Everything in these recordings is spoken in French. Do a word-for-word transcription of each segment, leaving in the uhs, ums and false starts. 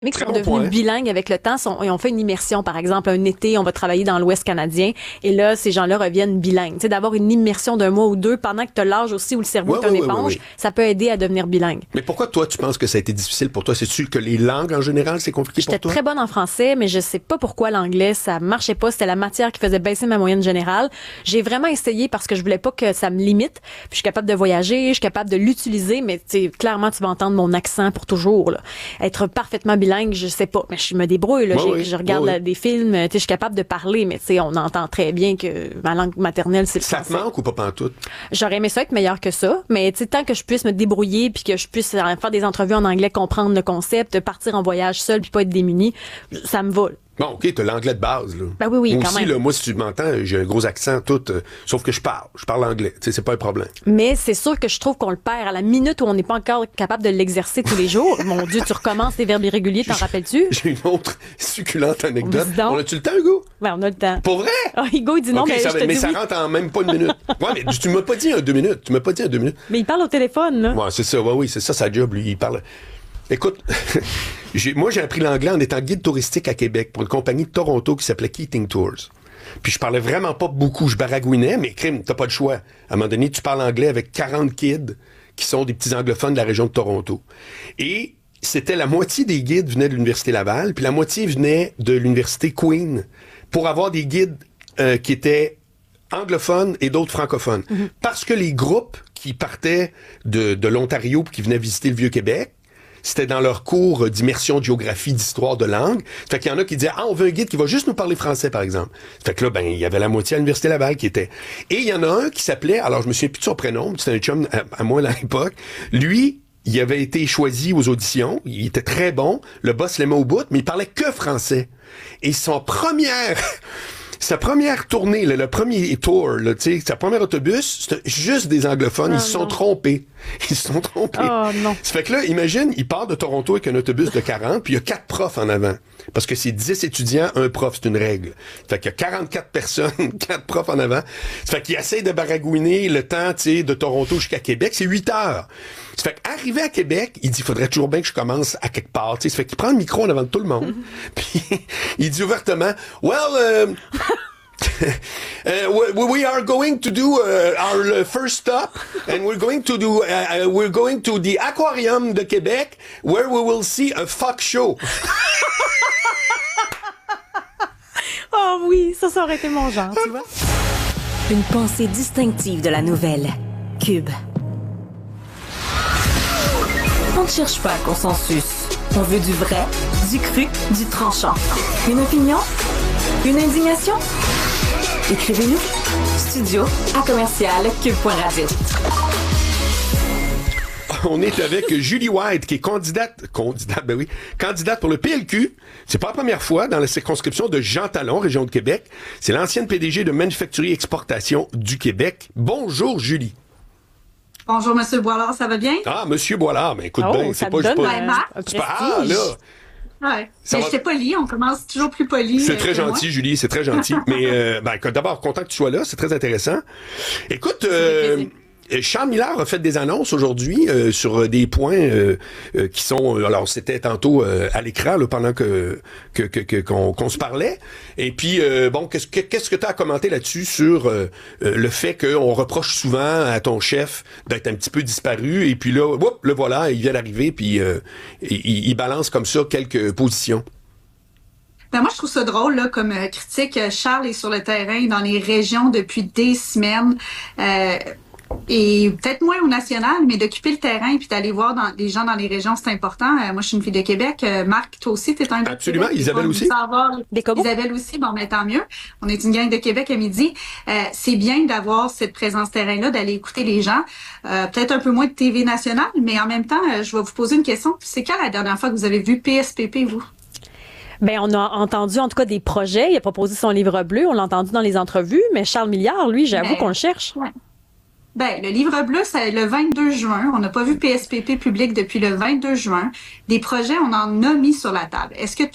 Mais qui sont devenus bilingues avec le temps, sont, ils ont fait une immersion, par exemple, un été, on va travailler dans l'Ouest canadien, et là, ces gens-là reviennent bilingues. Tu sais, d'avoir une immersion d'un mois ou deux pendant que tu as l'âge aussi où le cerveau ouais, est une ouais, éponge, ouais, ouais. ça peut aider à devenir bilingue. Mais pourquoi toi, tu penses que ça a été difficile pour toi? C'est-tu que les langues, en général, c'est compliqué J'étais pour toi? très bonne en français, mais je sais pas pourquoi l'anglais, ça marchait pas. C'était la matière qui faisait baisser ma moyenne générale. J'ai vraiment essayé parce que je voulais pas que ça me limite. Puis je suis capable de voyager, je suis capable de l'utiliser, mais tu sais, clairement, tu vas entendre mon accent pour toujours, là. Être parfaitement bilingue, je sais pas. Mais je me débrouille, là. Ouais, oui, je regarde ouais, oui. des films, tu sais, je suis capable de parler, mais tu sais, on entend très bien que ma langue maternelle, c'est le Ça te français. manque ou pas pantoute? J'aurais aimé ça être meilleur que ça, mais tu sais, tant que je puisse me débrouiller puis que je puisse faire des entrevues en anglais, comprendre le concept, partir en voyage seul puis pas être démuni, ça me va. Bon, OK, t'as l'anglais de base, là. Ben oui, oui, moi quand aussi, même. Là, moi, si tu m'entends, j'ai un gros accent, tout, euh, sauf que je parle. Je parle anglais. Tu sais, c'est pas un problème. Mais c'est sûr que je trouve qu'on le perd à la minute où on n'est pas encore capable de l'exercer tous les jours. Mon Dieu, tu recommences les verbes irréguliers, t'en rappelles-tu? J'ai une autre succulente anecdote. Dis donc. On a-tu le temps, Hugo? Ben, on a le temps. Pour vrai? Ah, Hugo, il dit non, OK, mais ça, je va- te mais dis ça oui. rentre en même pas une minute. Ouais, mais tu m'as pas dit un deux minutes. Tu m'as pas dit un deux minutes. Mais il parle au téléphone, là. Ouais, c'est ça. Ouais, oui, c'est ça, sa job, lui. Il parle. Écoute, j'ai, moi, j'ai appris l'anglais en étant guide touristique à Québec pour une compagnie de Toronto qui s'appelait Keating Tours. Puis je parlais vraiment pas beaucoup. Je baragouinais, mais crime, t'as pas de choix. À un moment donné, tu parles anglais avec quarante kids qui sont des petits anglophones de la région de Toronto. Et c'était la moitié des guides venaient de l'Université Laval, puis la moitié venait de l'Université Queen pour avoir des guides euh, qui étaient anglophones et d'autres francophones. Mm-hmm. Parce que les groupes qui partaient de, de l'Ontario puis qui venaient visiter le Vieux-Québec, c'était dans leur cours d'immersion de géographie, d'histoire, de langue. Fait qu'il y en a qui disaient, ah, on veut un guide qui va juste nous parler français, par exemple. Fait que là, ben, il y avait la moitié à l'Université Laval qui était. Et il y en a un qui s'appelait, alors je me souviens plus de son prénom, c'était un chum à, à moi à l'époque. Lui, il avait été choisi aux auditions. Il était très bon. Le boss l'aimait au bout, mais il parlait que français. Et son première... Sa première tournée, là, le premier tour, là, tu sais, sa première autobus, c'était juste des anglophones. Oh, ils se sont non. trompés. Ils se sont trompés. Oh non. Ça fait que là, imagine, il part de Toronto avec un autobus de quarante, puis il y a quatre profs en avant. Parce que c'est dix étudiants, un prof, c'est une règle. Fait qu'il y a quarante-quatre personnes, quatre profs en avant. Ça fait qu'il essaie de baragouiner le temps, tu sais, de Toronto jusqu'à Québec. C'est huit heures. Ça fait qu'arrivé à Québec, il dit, faudrait toujours bien que je commence à quelque part, tu sais. Ça fait qu'il prend le micro en avant de tout le monde. Puis il dit ouvertement, well, euh, Uh, we, we are going to do uh, our uh, first stop, and we're going to do uh, uh, we're going to the aquarium de Québec, where we will see a fuck show. Oh oui, ça, ça aurait été mon genre, tu vois. Une pensée distinctive de la nouvelle. Cube. On ne cherche pas un consensus. On veut du vrai, du cru, du tranchant. Une opinion? Une indignation? Écrivez-nous. Studio à commercial cube.radio. On est avec Julie White, qui est candidate, candidate, ben oui, candidate pour le P L Q. C'est pas la première fois dans la circonscription de Jean Talon, région de Québec. C'est l'ancienne P D G de Manufacturier Exportation du Québec. Bonjour, Julie. Bonjour, Monsieur Boilard, ça va bien? Ah, Monsieur Boilard, ben écoute Oh, bien, ça c'est te pas... donne pas Ben, Marc, un c'est pas, ah, prestige. là... Ouais. Ça Mais va- j'étais poli, on commence toujours plus poli. C'est euh, très que gentil, moi. Julie, c'est très gentil. Mais euh, ben, écoute, d'abord, content que tu sois là, c'est très intéressant. Écoute, fait euh, plaisir. Charles Miller a fait des annonces aujourd'hui euh, sur des points euh, euh, qui sont... euh, alors, c'était tantôt euh, à l'écran là, pendant que, que, que, que- qu'on, qu'on se parlait. Et puis, euh, bon, qu'est-ce que qu'est-ce que tu as à commenter là-dessus sur euh, euh, le fait qu'on reproche souvent à ton chef d'être un petit peu disparu, et puis là, whoop, le voilà, il vient d'arriver, puis euh, il, il balance comme ça quelques positions. Ben moi, je trouve ça drôle, là, comme euh, critique. Euh, Charles est sur le terrain dans les régions depuis des semaines. Euh, et peut-être moins au national, mais d'occuper le terrain puis d'aller voir dans, les gens dans les régions, c'est important. Euh, moi, je suis une fille de Québec. Euh, Marc, toi aussi, t'es un gars de Absolument. Québec. Isabelle On aussi. veut savoir- Des Cobos. Isabelle aussi, bon, mais tant mieux. On est une gang de Québec à midi. Euh, c'est bien d'avoir cette présence terrain-là, d'aller écouter les gens. Euh, peut-être un peu moins de T V nationale, mais en même temps, euh, je vais vous poser une question. C'est quand la dernière fois que vous avez vu P S P P, vous? Ben, on a entendu en tout cas des projets. Il a proposé son livre bleu. On l'a entendu dans les entrevues. Mais Charles Milliard, lui, j'avoue Ben, qu'on le cherche. Ouais. Ben, le livre bleu, c'est le vingt-deux juin. On n'a pas vu P S P P public depuis le vingt-deux juin. Des projets, on en a mis sur la table. Est-ce que tout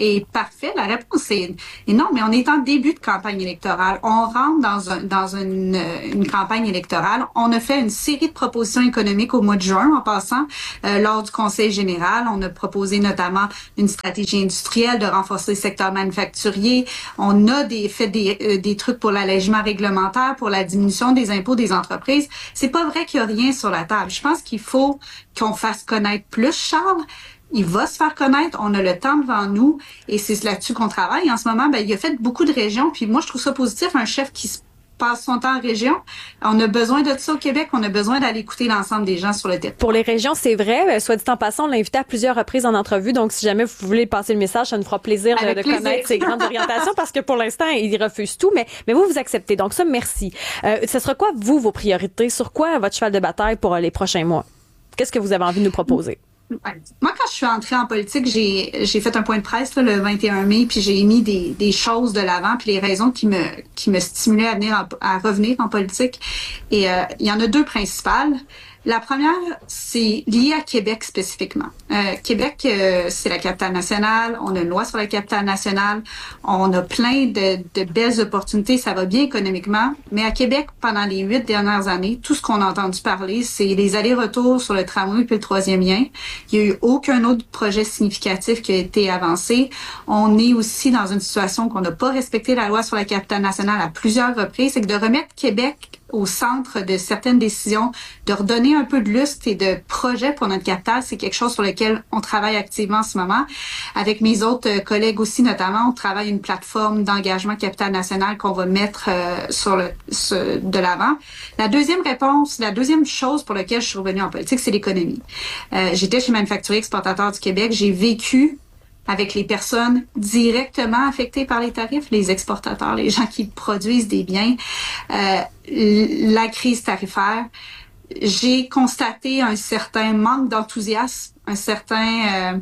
est parfait? La réponse est, est non, mais on est en début de campagne électorale. On rentre dans, un, dans une, une campagne électorale. On a fait une série de propositions économiques au mois de juin, en passant, euh, lors du Conseil général. On a proposé notamment une stratégie industrielle de renforcer le secteur manufacturier. On a des, fait des, euh, des trucs pour l'allègement réglementaire, pour la diminution des impôts des entreprises. C'est pas vrai qu'il y a rien sur la table. Je pense qu'il faut qu'on fasse connaître plus Charles. Il va se faire connaître, on a le temps devant nous et c'est là-dessus qu'on travaille. En ce moment, ben, il a fait beaucoup de régions, puis moi, je trouve ça positif, un chef qui passe son temps en région. On a besoin de ça au Québec, on a besoin d'aller écouter l'ensemble des gens sur le terrain. Pour les régions, c'est vrai. Soit dit en passant, on l'a invité à plusieurs reprises en entrevue, donc si jamais vous voulez passer le message, ça nous fera plaisir de, de plaisir. connaître ses grandes orientations parce que pour l'instant, il refuse tout, mais, mais vous, vous acceptez. Donc ça, merci. Euh, ce sera quoi, vous, vos priorités? Sur quoi votre cheval de bataille pour les prochains mois? Qu'est-ce que vous avez envie de nous proposer? Moi, quand je suis entrée en politique, j'ai j'ai fait un point de presse là, le vingt et un mai, puis j'ai mis des, des choses de l'avant, puis les raisons qui me qui me stimulaient à venir en, à revenir en politique. Et euh, il y en a deux principales. La première, c'est lié à Québec spécifiquement. Euh, Québec, euh, c'est la capitale nationale. On a une loi sur la capitale nationale. On a plein de, de belles opportunités. Ça va bien économiquement. Mais à Québec, pendant les huit dernières années, tout ce qu'on a entendu parler, c'est les allers-retours sur le tramway puis le troisième lien. Il n'y a eu aucun autre projet significatif qui a été avancé. On est aussi dans une situation qu'on n'a pas respecté la loi sur la capitale nationale à plusieurs reprises. C'est que de remettre Québec au centre de certaines décisions, de redonner un peu de lustre et de projet pour notre capitale, c'est quelque chose sur lequel on travaille activement en ce moment. Avec mes autres collègues aussi, notamment, on travaille une plateforme d'engagement capitale nationale qu'on va mettre euh, sur le sur, de l'avant. La deuxième réponse, la deuxième chose pour laquelle je suis revenue en politique, c'est l'économie. Euh, j'étais chez Manufacturier Exportateur du Québec, j'ai vécu avec les personnes directement affectées par les tarifs, les exportateurs, les gens qui produisent des biens, euh, la crise tarifaire. J'ai constaté un certain manque d'enthousiasme, un certain euh,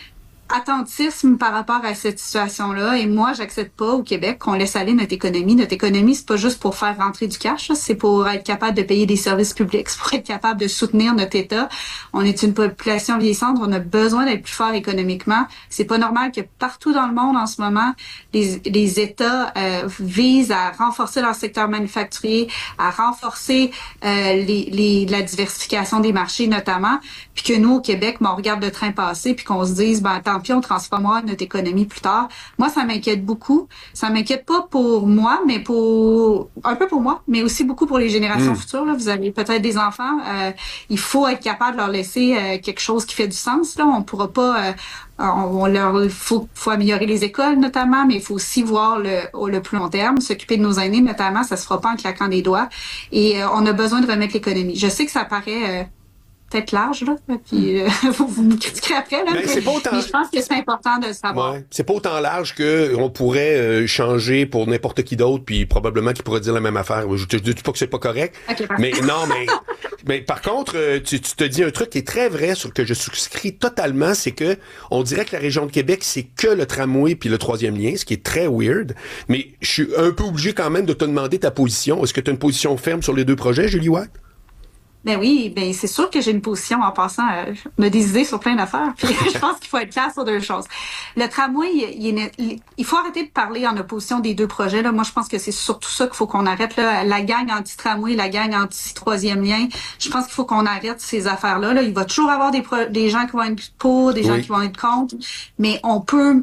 attentisme par rapport à cette situation-là. Et moi, j'accepte pas au Québec qu'on laisse aller notre économie. Notre économie, c'est pas juste pour faire rentrer du cash, là, c'est pour être capable de payer des services publics, c'est pour être capable de soutenir notre État. On est une population vieillissante, on a besoin d'être plus fort économiquement. C'est pas normal que partout dans le monde, en ce moment, les, les États euh, visent à renforcer leur secteur manufacturier, à renforcer euh, les, les, la diversification des marchés notamment, puis que nous, au Québec, ben, on regarde le train passer, puis qu'on se dise, ben attends, puis on transformera notre économie plus tard. Moi, ça m'inquiète beaucoup. Ça m'inquiète pas pour moi, mais pour un peu pour moi, mais aussi beaucoup pour les générations mmh. futures. Là. Vous avez peut-être des enfants. Euh, il faut être capable de leur laisser euh, quelque chose qui fait du sens. Là, on pourra pas. Euh, on, on leur il faut, faut améliorer les écoles notamment, mais il faut aussi voir le, le plus long terme, s'occuper de nos aînés notamment. Ça se fera pas en claquant des doigts. Et euh, on a besoin de remettre l'économie. Je sais que ça paraît. Euh, peut-être large, là, puis euh, vous, vous me critiquerez après, là, mais, c'est pas autant... mais je pense que c'est important de le savoir. Ouais. C'est pas autant large qu'on pourrait euh, changer pour n'importe qui d'autre, puis probablement qu'il pourrait dire la même affaire. Je te dis pas que c'est pas correct, okay, mais non, mais, mais par contre, euh, tu, tu te dis un truc qui est très vrai, sur que je souscris totalement, c'est que on dirait que la région de Québec, c'est que le tramway puis le troisième lien, ce qui est très weird, mais je suis un peu obligé quand même de te demander ta position. Est-ce que tu as une position ferme sur les deux projets, Julie Watt? Ben oui, ben c'est sûr que j'ai une position en passant. Euh, on a des idées sur plein d'affaires. Puis je pense qu'il faut être clair sur deux choses. Le tramway, il, il, il, il faut arrêter de parler en opposition des deux projets. Là, moi, je pense que c'est surtout ça qu'il faut qu'on arrête. Là, la gang anti-tramway, la gang anti-troisième lien. Je pense qu'il faut qu'on arrête ces affaires-là. Là, il va toujours avoir des, pro- des gens qui vont être pour, des oui. gens qui vont être contre, mais on peut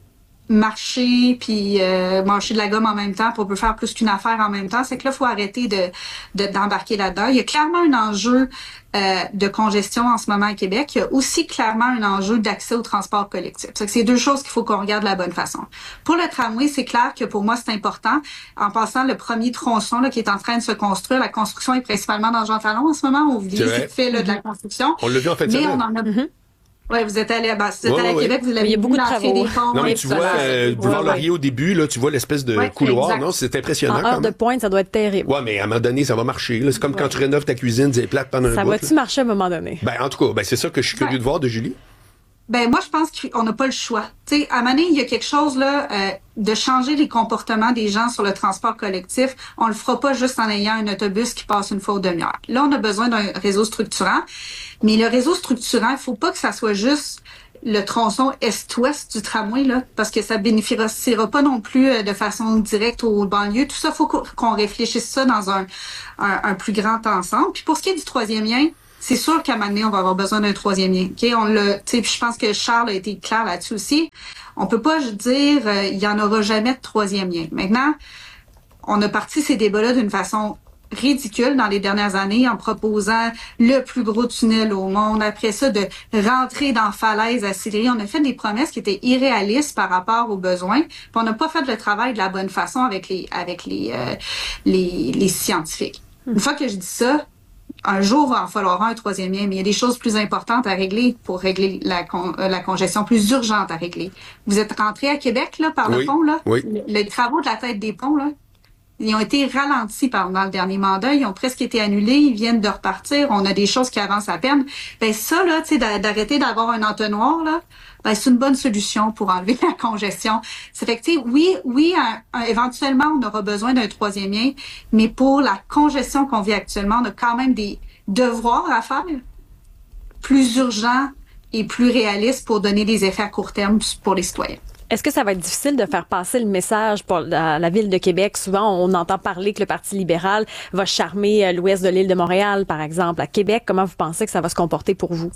marcher puis euh, marcher de la gomme en même temps, puis on peut faire plus qu'une affaire en même temps. C'est que là, il faut arrêter de, de d'embarquer là-dedans. Il y a clairement un enjeu euh, de congestion en ce moment à Québec. Il y a aussi clairement un enjeu d'accès au transport collectif. C'est que c'est deux choses qu'il faut qu'on regarde de la bonne façon. Pour le tramway, c'est clair que pour moi, c'est important. En passant, le premier tronçon là, qui est en train de se construire, la construction est principalement dans Jean Talon en ce moment. On fait là, de la construction. On l'a vu en fait. Mais on en a... Mm-hmm. Oui, vous êtes allé, ben, si vous êtes ouais, allé à Québec, ouais. vous l'avez vu beaucoup de travaux. Des ponts, non, mais tu vois, euh, boulevard Laurier ouais. au début, là, tu vois l'espèce de ouais, couloir, non? C'est impressionnant. En heure de pointe, ça doit être terrible. Ouais, mais à un moment donné, ça va marcher. Là. C'est comme ouais. quand tu rénoves ta cuisine, c'est plate pendant ça un bout. Ça va-tu marcher à un moment donné? Ben, en tout cas, ben, c'est ça que je suis curieux ouais. de voir de Julie. Ben moi, je pense qu'on n'a pas le choix. Tu sais, à un moment donné, il y a quelque chose là euh, de changer les comportements des gens sur le transport collectif. On le fera pas juste en ayant un autobus qui passe une fois aux demi-heure. Là, on a besoin d'un réseau structurant. Mais le réseau structurant, il faut pas que ça soit juste le tronçon est-ouest du tramway, là, parce que ça bénéficiera pas non plus de façon directe aux banlieues. Tout ça, faut qu'on réfléchisse ça dans un, un, un plus grand ensemble. Puis pour ce qui est du troisième lien, c'est sûr qu'à un moment donné, on va avoir besoin d'un troisième lien. Okay? On l'a, tu sais, puis je pense que Charles a été clair là-dessus aussi. On peut pas dire euh, il y en aura jamais de troisième lien. Maintenant, on a parti ces débats-là d'une façon ridicule dans les dernières années en proposant le plus gros tunnel au monde. Après ça, de rentrer dans falaise à Sillery. On a fait des promesses qui étaient irréalistes par rapport aux besoins. Puis on n'a pas fait le travail de la bonne façon avec les avec les euh, les, les scientifiques. Une fois que je dis ça, un jour, il va en falloir un troisième lien, mais il y a des choses plus importantes à régler pour régler la, con, euh, la congestion, plus urgente à régler. Vous êtes rentré à Québec, là, par oui, le pont, là? Oui. Le, les travaux de la tête des ponts, là, ils ont été ralentis pendant le dernier mandat, ils ont presque été annulés, ils viennent de repartir, on a des choses qui avancent à peine. Ben ça, là, tu sais, d'arrêter d'avoir un entonnoir, là, ben c'est une bonne solution pour enlever la congestion. Ça fait que, tu sais, oui, oui, un, un, éventuellement, on aura besoin d'un troisième lien, mais pour la congestion qu'on vit actuellement, on a quand même des devoirs à faire plus urgents et plus réalistes pour donner des effets à court terme pour les citoyens. Est-ce que ça va être difficile de faire passer le message pour la, la ville de Québec? Souvent, on entend parler que le Parti libéral va charmer l'ouest de l'île de Montréal, par exemple. À Québec, comment vous pensez que ça va se comporter pour vous?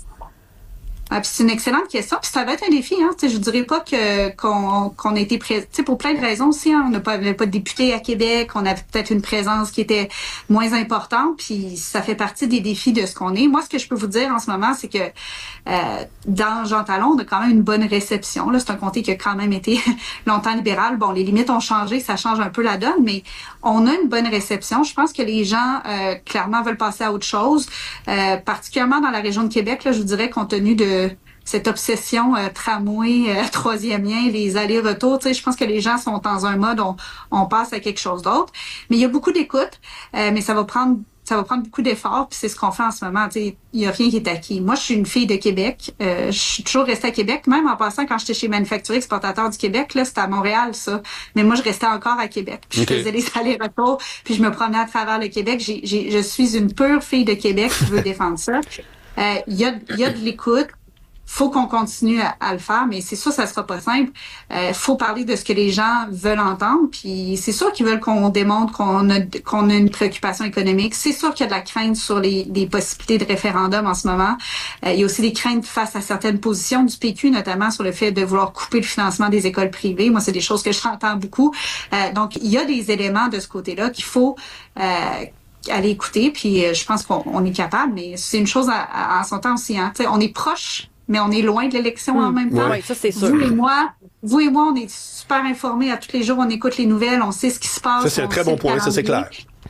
Ah, puis c'est une excellente question. Puis ça va être un défi. Hein. Je ne dirais pas que qu'on qu'on a été présent. Pour plein de raisons aussi. Hein. On n'a pas, pas de députés à Québec. On avait peut-être une présence qui était moins importante. Puis ça fait partie des défis de ce qu'on est. Moi, ce que je peux vous dire en ce moment, c'est que euh, dans Jean Talon, on a quand même une bonne réception. Là, c'est un comté qui a quand même été longtemps libéral. Bon, les limites ont changé, ça change un peu la donne, mais on a une bonne réception. Je pense que les gens euh, clairement veulent passer à autre chose, euh, particulièrement dans la région de Québec. Là, je vous dirais, compte tenu de cette obsession euh, tramway, euh, troisième lien, les allers-retours, tu sais, je pense que les gens sont dans un mode on, on passe à quelque chose d'autre. Mais il y a beaucoup d'écoute, euh, mais ça va prendre ça va prendre beaucoup d'efforts, puis c'est ce qu'on fait en ce moment. Tu sais, il y a rien qui est acquis. Moi, je suis une fille de Québec. Euh, je suis toujours restée à Québec, même en passant quand j'étais chez Manufacturier Exportateur du Québec, là, c'était à Montréal, ça. Mais moi, je restais encore à Québec. Puis okay. Je faisais les allers-retours, puis je me promenais à travers le Québec. J'ai, j'ai, je suis une pure fille de Québec qui veut défendre ça. Euh, il y a, il y a de l'écoute. Faut qu'on continue à, à le faire, mais c'est sûr ça sera pas simple. Euh, faut parler de ce que les gens veulent entendre, puis c'est sûr qu'ils veulent qu'on démontre qu'on a qu'on a une préoccupation économique. C'est sûr qu'il y a de la crainte sur les, les possibilités de référendum en ce moment. Euh, il y a aussi des craintes face à certaines positions du P Q, notamment sur le fait de vouloir couper le financement des écoles privées. Moi, c'est des choses que j'entends beaucoup. Euh, donc, il y a des éléments de ce côté-là qu'il faut euh, aller écouter, puis euh, je pense qu'on on est capable, mais c'est une chose à, à, en son temps aussi. Hein. T'sais, on est proche, mais on est loin de l'élection mmh. en même temps. Oui, ça c'est sûr. Vous et moi, vous et moi, on est super informés à tous les jours, on écoute les nouvelles, on sait ce qui se passe. Ça, c'est un très bon point, ça c'est clair.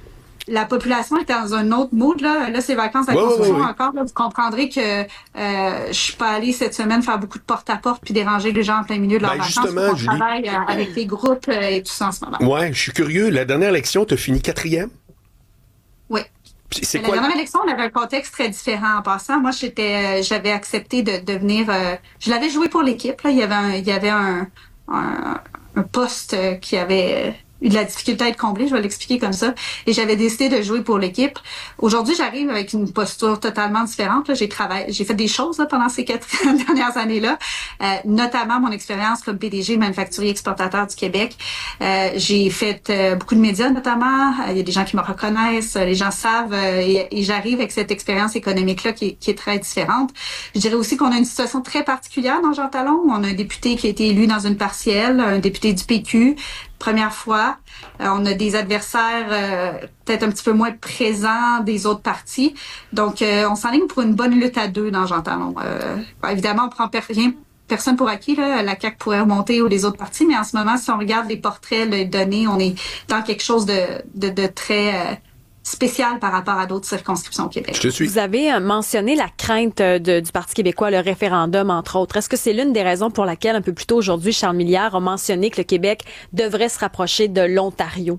La population est dans un autre mood, là. Là, c'est vacances à la construction oui, oui, oui. encore. Là. Vous comprendrez que euh, je suis pas allée cette semaine faire beaucoup de porte-à-porte puis déranger les gens en plein milieu de leurs ben, vacances. Justement, on Julie. travaille euh, avec les groupes euh, et tout ça en ce moment. Ouais, je suis curieux. La dernière élection, tu as fini quatrième? Oui. C'est la quoi? dernière élection, on avait un contexte très différent en passant. Moi, j'étais, j'avais accepté de devenir. Euh, je l'avais joué pour l'équipe. Là, il y avait un, il y avait un, un, un poste qui avait eu de la difficulté à être comblé. Je vais l'expliquer comme ça. Et j'avais décidé de jouer pour l'équipe. Aujourd'hui, j'arrive avec une posture totalement différente. Là, j'ai travaillé, j'ai fait des choses là, pendant ces quatre dernières années-là, euh, notamment mon expérience comme P D G manufacturier exportateur du Québec. Euh, j'ai fait euh, beaucoup de médias, notamment. Il euh, y a des gens qui me reconnaissent, les gens savent, euh, et, et j'arrive avec cette expérience économique-là qui est, qui est très différente. Je dirais aussi qu'on a une situation très particulière dans Jean Talon. On a un député qui a été élu dans une partielle, un député du P Q. Première fois, euh, on a des adversaires euh, peut-être un petit peu moins présents des autres partis. Donc, euh, on s'enligne pour une bonne lutte à deux dans Jean Talon. Euh, évidemment, on prend per- rien, personne pour acquis. Là. La C A Q pourrait remonter ou les autres partis, mais en ce moment, si on regarde les portraits, les données, on est dans quelque chose de, de, de très... Euh, spécial par rapport à d'autres circonscriptions au Québec. Je suis. Vous avez mentionné la crainte de, du Parti québécois, le référendum, entre autres. Est-ce que c'est l'une des raisons pour laquelle, un peu plus tôt aujourd'hui, Charles Milliard a mentionné que le Québec devrait se rapprocher de l'Ontario?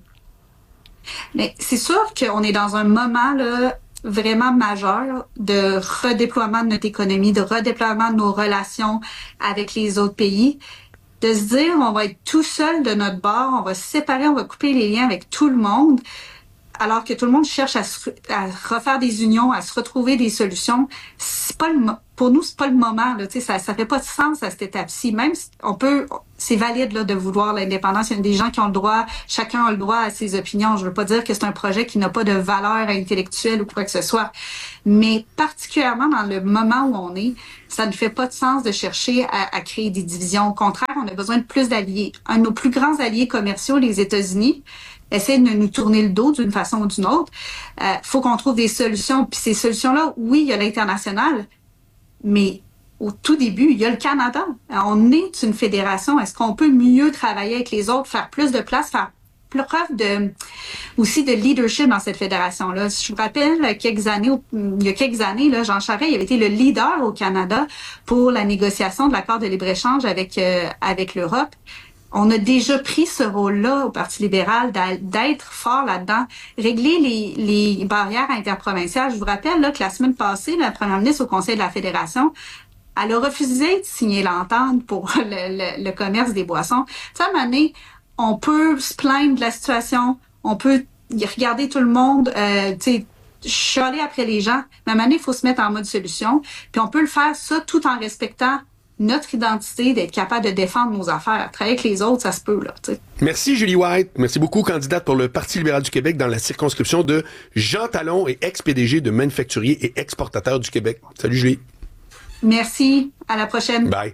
Mais c'est sûr qu'on est dans un moment là vraiment majeur de redéploiement de notre économie, de redéploiement de nos relations avec les autres pays. De se dire, on va être tout seul de notre bord, on va se séparer, on va couper les liens avec tout le monde. alors que tout le monde cherche à, se, à refaire des unions, à se retrouver des solutions, c'est pas le pour nous c'est pas le moment là, tu sais, ça ça fait pas de sens à cette étape-ci. Même si on peut, c'est valide là de vouloir l'indépendance. Il y a des gens qui ont le droit, chacun a le droit à ses opinions. Je veux pas dire que c'est un projet qui n'a pas de valeur intellectuelle ou quoi que ce soit, mais particulièrement dans le moment où on est, ça ne fait pas de sens de chercher à, à créer des divisions. Au contraire, on a besoin de plus d'alliés. Un de nos plus grands alliés commerciaux, les États-Unis, essaie de nous tourner le dos d'une façon ou d'une autre. Euh, faut qu'on trouve des solutions. Puis ces solutions-là, oui, il y a l'international, mais au tout début, il y a le Canada. On est une fédération. Est-ce qu'on peut mieux travailler avec les autres, faire plus de place, faire preuve de aussi de leadership dans cette fédération-là? Je vous rappelle quelques années, il y a quelques années, là, Jean Charest, il avait été le leader au Canada pour la négociation de l'accord de libre-échange avec euh, avec l'Europe. On a déjà pris ce rôle-là au Parti libéral d'être fort là-dedans, régler les, les barrières interprovinciales. Je vous rappelle là, que la semaine passée, la première ministre au Conseil de la Fédération, elle a refusé de signer l'entente pour le, le, le commerce des boissons. Tu sais, à un moment donné, on peut se plaindre de la situation, on peut regarder tout le monde, euh, tu sais, chialer après les gens, mais à un moment donné, il faut se mettre en mode solution. Puis on peut le faire ça tout en respectant notre identité, d'être capable de défendre nos affaires. Travailler avec les autres, ça se peut, là, tu sais. Merci, Julie White. Merci beaucoup, candidate pour le Parti libéral du Québec dans la circonscription de Jean Talon et ex-P D G de Manufacturier et Exportateur du Québec. Salut, Julie. Merci. À la prochaine. Bye.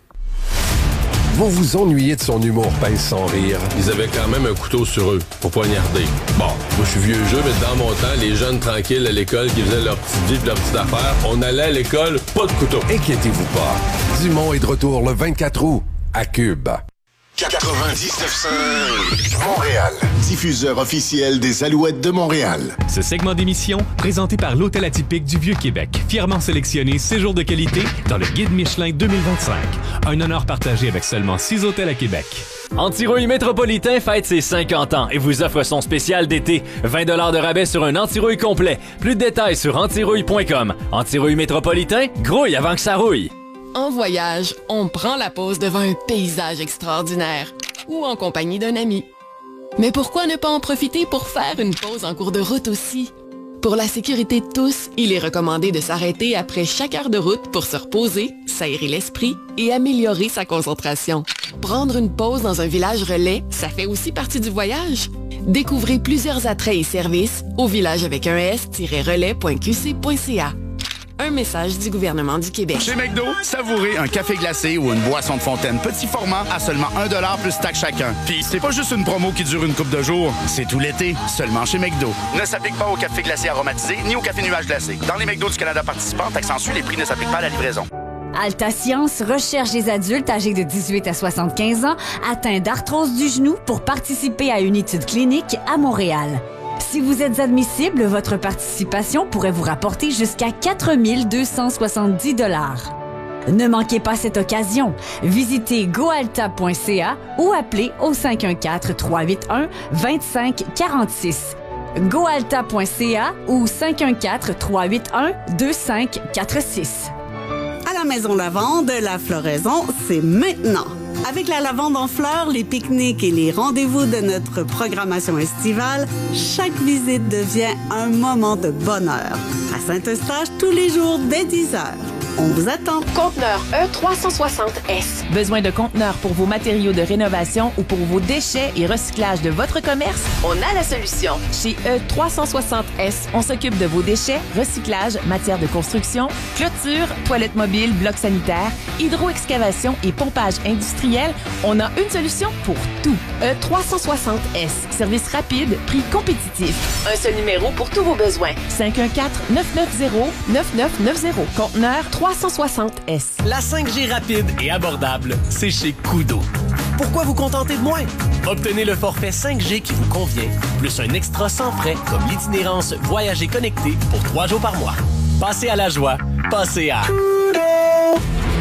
Vous vous ennuyez de son humour pince sans rire. Ils avaient quand même un couteau sur eux pour poignarder. Bon, moi je suis vieux jeu, mais dans mon temps, les jeunes tranquilles à l'école qui faisaient leur petite vie et leur petite affaire, on allait à l'école, pas de couteau. Inquiétez-vous pas. Dumont est de retour le vingt-quatre août à Cube. quatre-vingt-dix-neuf cinq Montréal, diffuseur officiel des Alouettes de Montréal. Ce segment d'émission, présenté par l'Hôtel Atypique du Vieux-Québec, fièrement sélectionné séjour de qualité dans le Guide Michelin deux mille vingt-cinq. Un honneur partagé avec seulement six hôtels à Québec. Antirouille Métropolitain fête ses cinquante ans et vous offre son spécial d'été. vingt dollars de rabais sur un antirouille complet. Plus de détails sur antirouille point com. Antirouille Métropolitain, grouille avant que ça rouille. En voyage, on prend la pause devant un paysage extraordinaire ou en compagnie d'un ami. Mais pourquoi ne pas en profiter pour faire une pause en cours de route aussi? Pour la sécurité de tous, il est recommandé de s'arrêter après chaque heure de route pour se reposer, s'aérer l'esprit et améliorer sa concentration. Prendre une pause dans un village relais, ça fait aussi partie du voyage. Découvrez plusieurs attraits et services au village avec un s-relais point q c point c a. Un message du gouvernement du Québec. Chez McDo, savourez un café glacé ou une boisson de fontaine petit format à seulement un dollar plus taxe chacun. Puis c'est pas juste une promo qui dure une couple de jours, c'est tout l'été, seulement chez McDo. Ne s'applique pas au café glacé aromatisé ni au café nuage glacé. Dans les McDo du Canada participants, taxe en les prix ne s'appliquent pas à la livraison. Alta Science recherche des adultes âgés de dix-huit à soixante-quinze ans atteints d'arthrose du genou pour participer à une étude clinique à Montréal. Si vous êtes admissible, votre participation pourrait vous rapporter jusqu'à quatre mille deux cent soixante-dix dollars. Ne manquez pas cette occasion. Visitez goalta point c a ou appelez au cinq un quatre, trois huit un, deux cinq quatre six. goalta point c a ou cinq un quatre, trois huit un, deux cinq quatre six. À la Maison Lavande, la floraison, c'est maintenant. Avec la lavande en fleurs, les pique-niques et les rendez-vous de notre programmation estivale, chaque visite devient un moment de bonheur. À Saint-Eustache, tous les jours dès dix heures. On vous attend. Conteneur E trois cent soixante S. Besoin de conteneurs pour vos matériaux de rénovation ou pour vos déchets et recyclage de votre commerce? On a la solution. Chez E trois cent soixante S, on s'occupe de vos déchets, recyclage, matières de construction, clôture, toilettes mobiles, blocs sanitaires, hydro-excavation et pompage industriel. On a une solution pour tout. E trois cent soixante S. Service rapide, prix compétitif. Un seul numéro pour tous vos besoins. cinq un quatre, neuf neuf zéro, neuf neuf neuf zéro. Conteneur trois cent soixante S. La cinq G rapide et abordable, c'est chez Koodo. Pourquoi vous contenter de moins? Obtenez le forfait cinq G qui vous convient, plus un extra sans frais comme l'itinérance Voyager connecté pour trois jours par mois. Passez à la joie, passez à Koodo!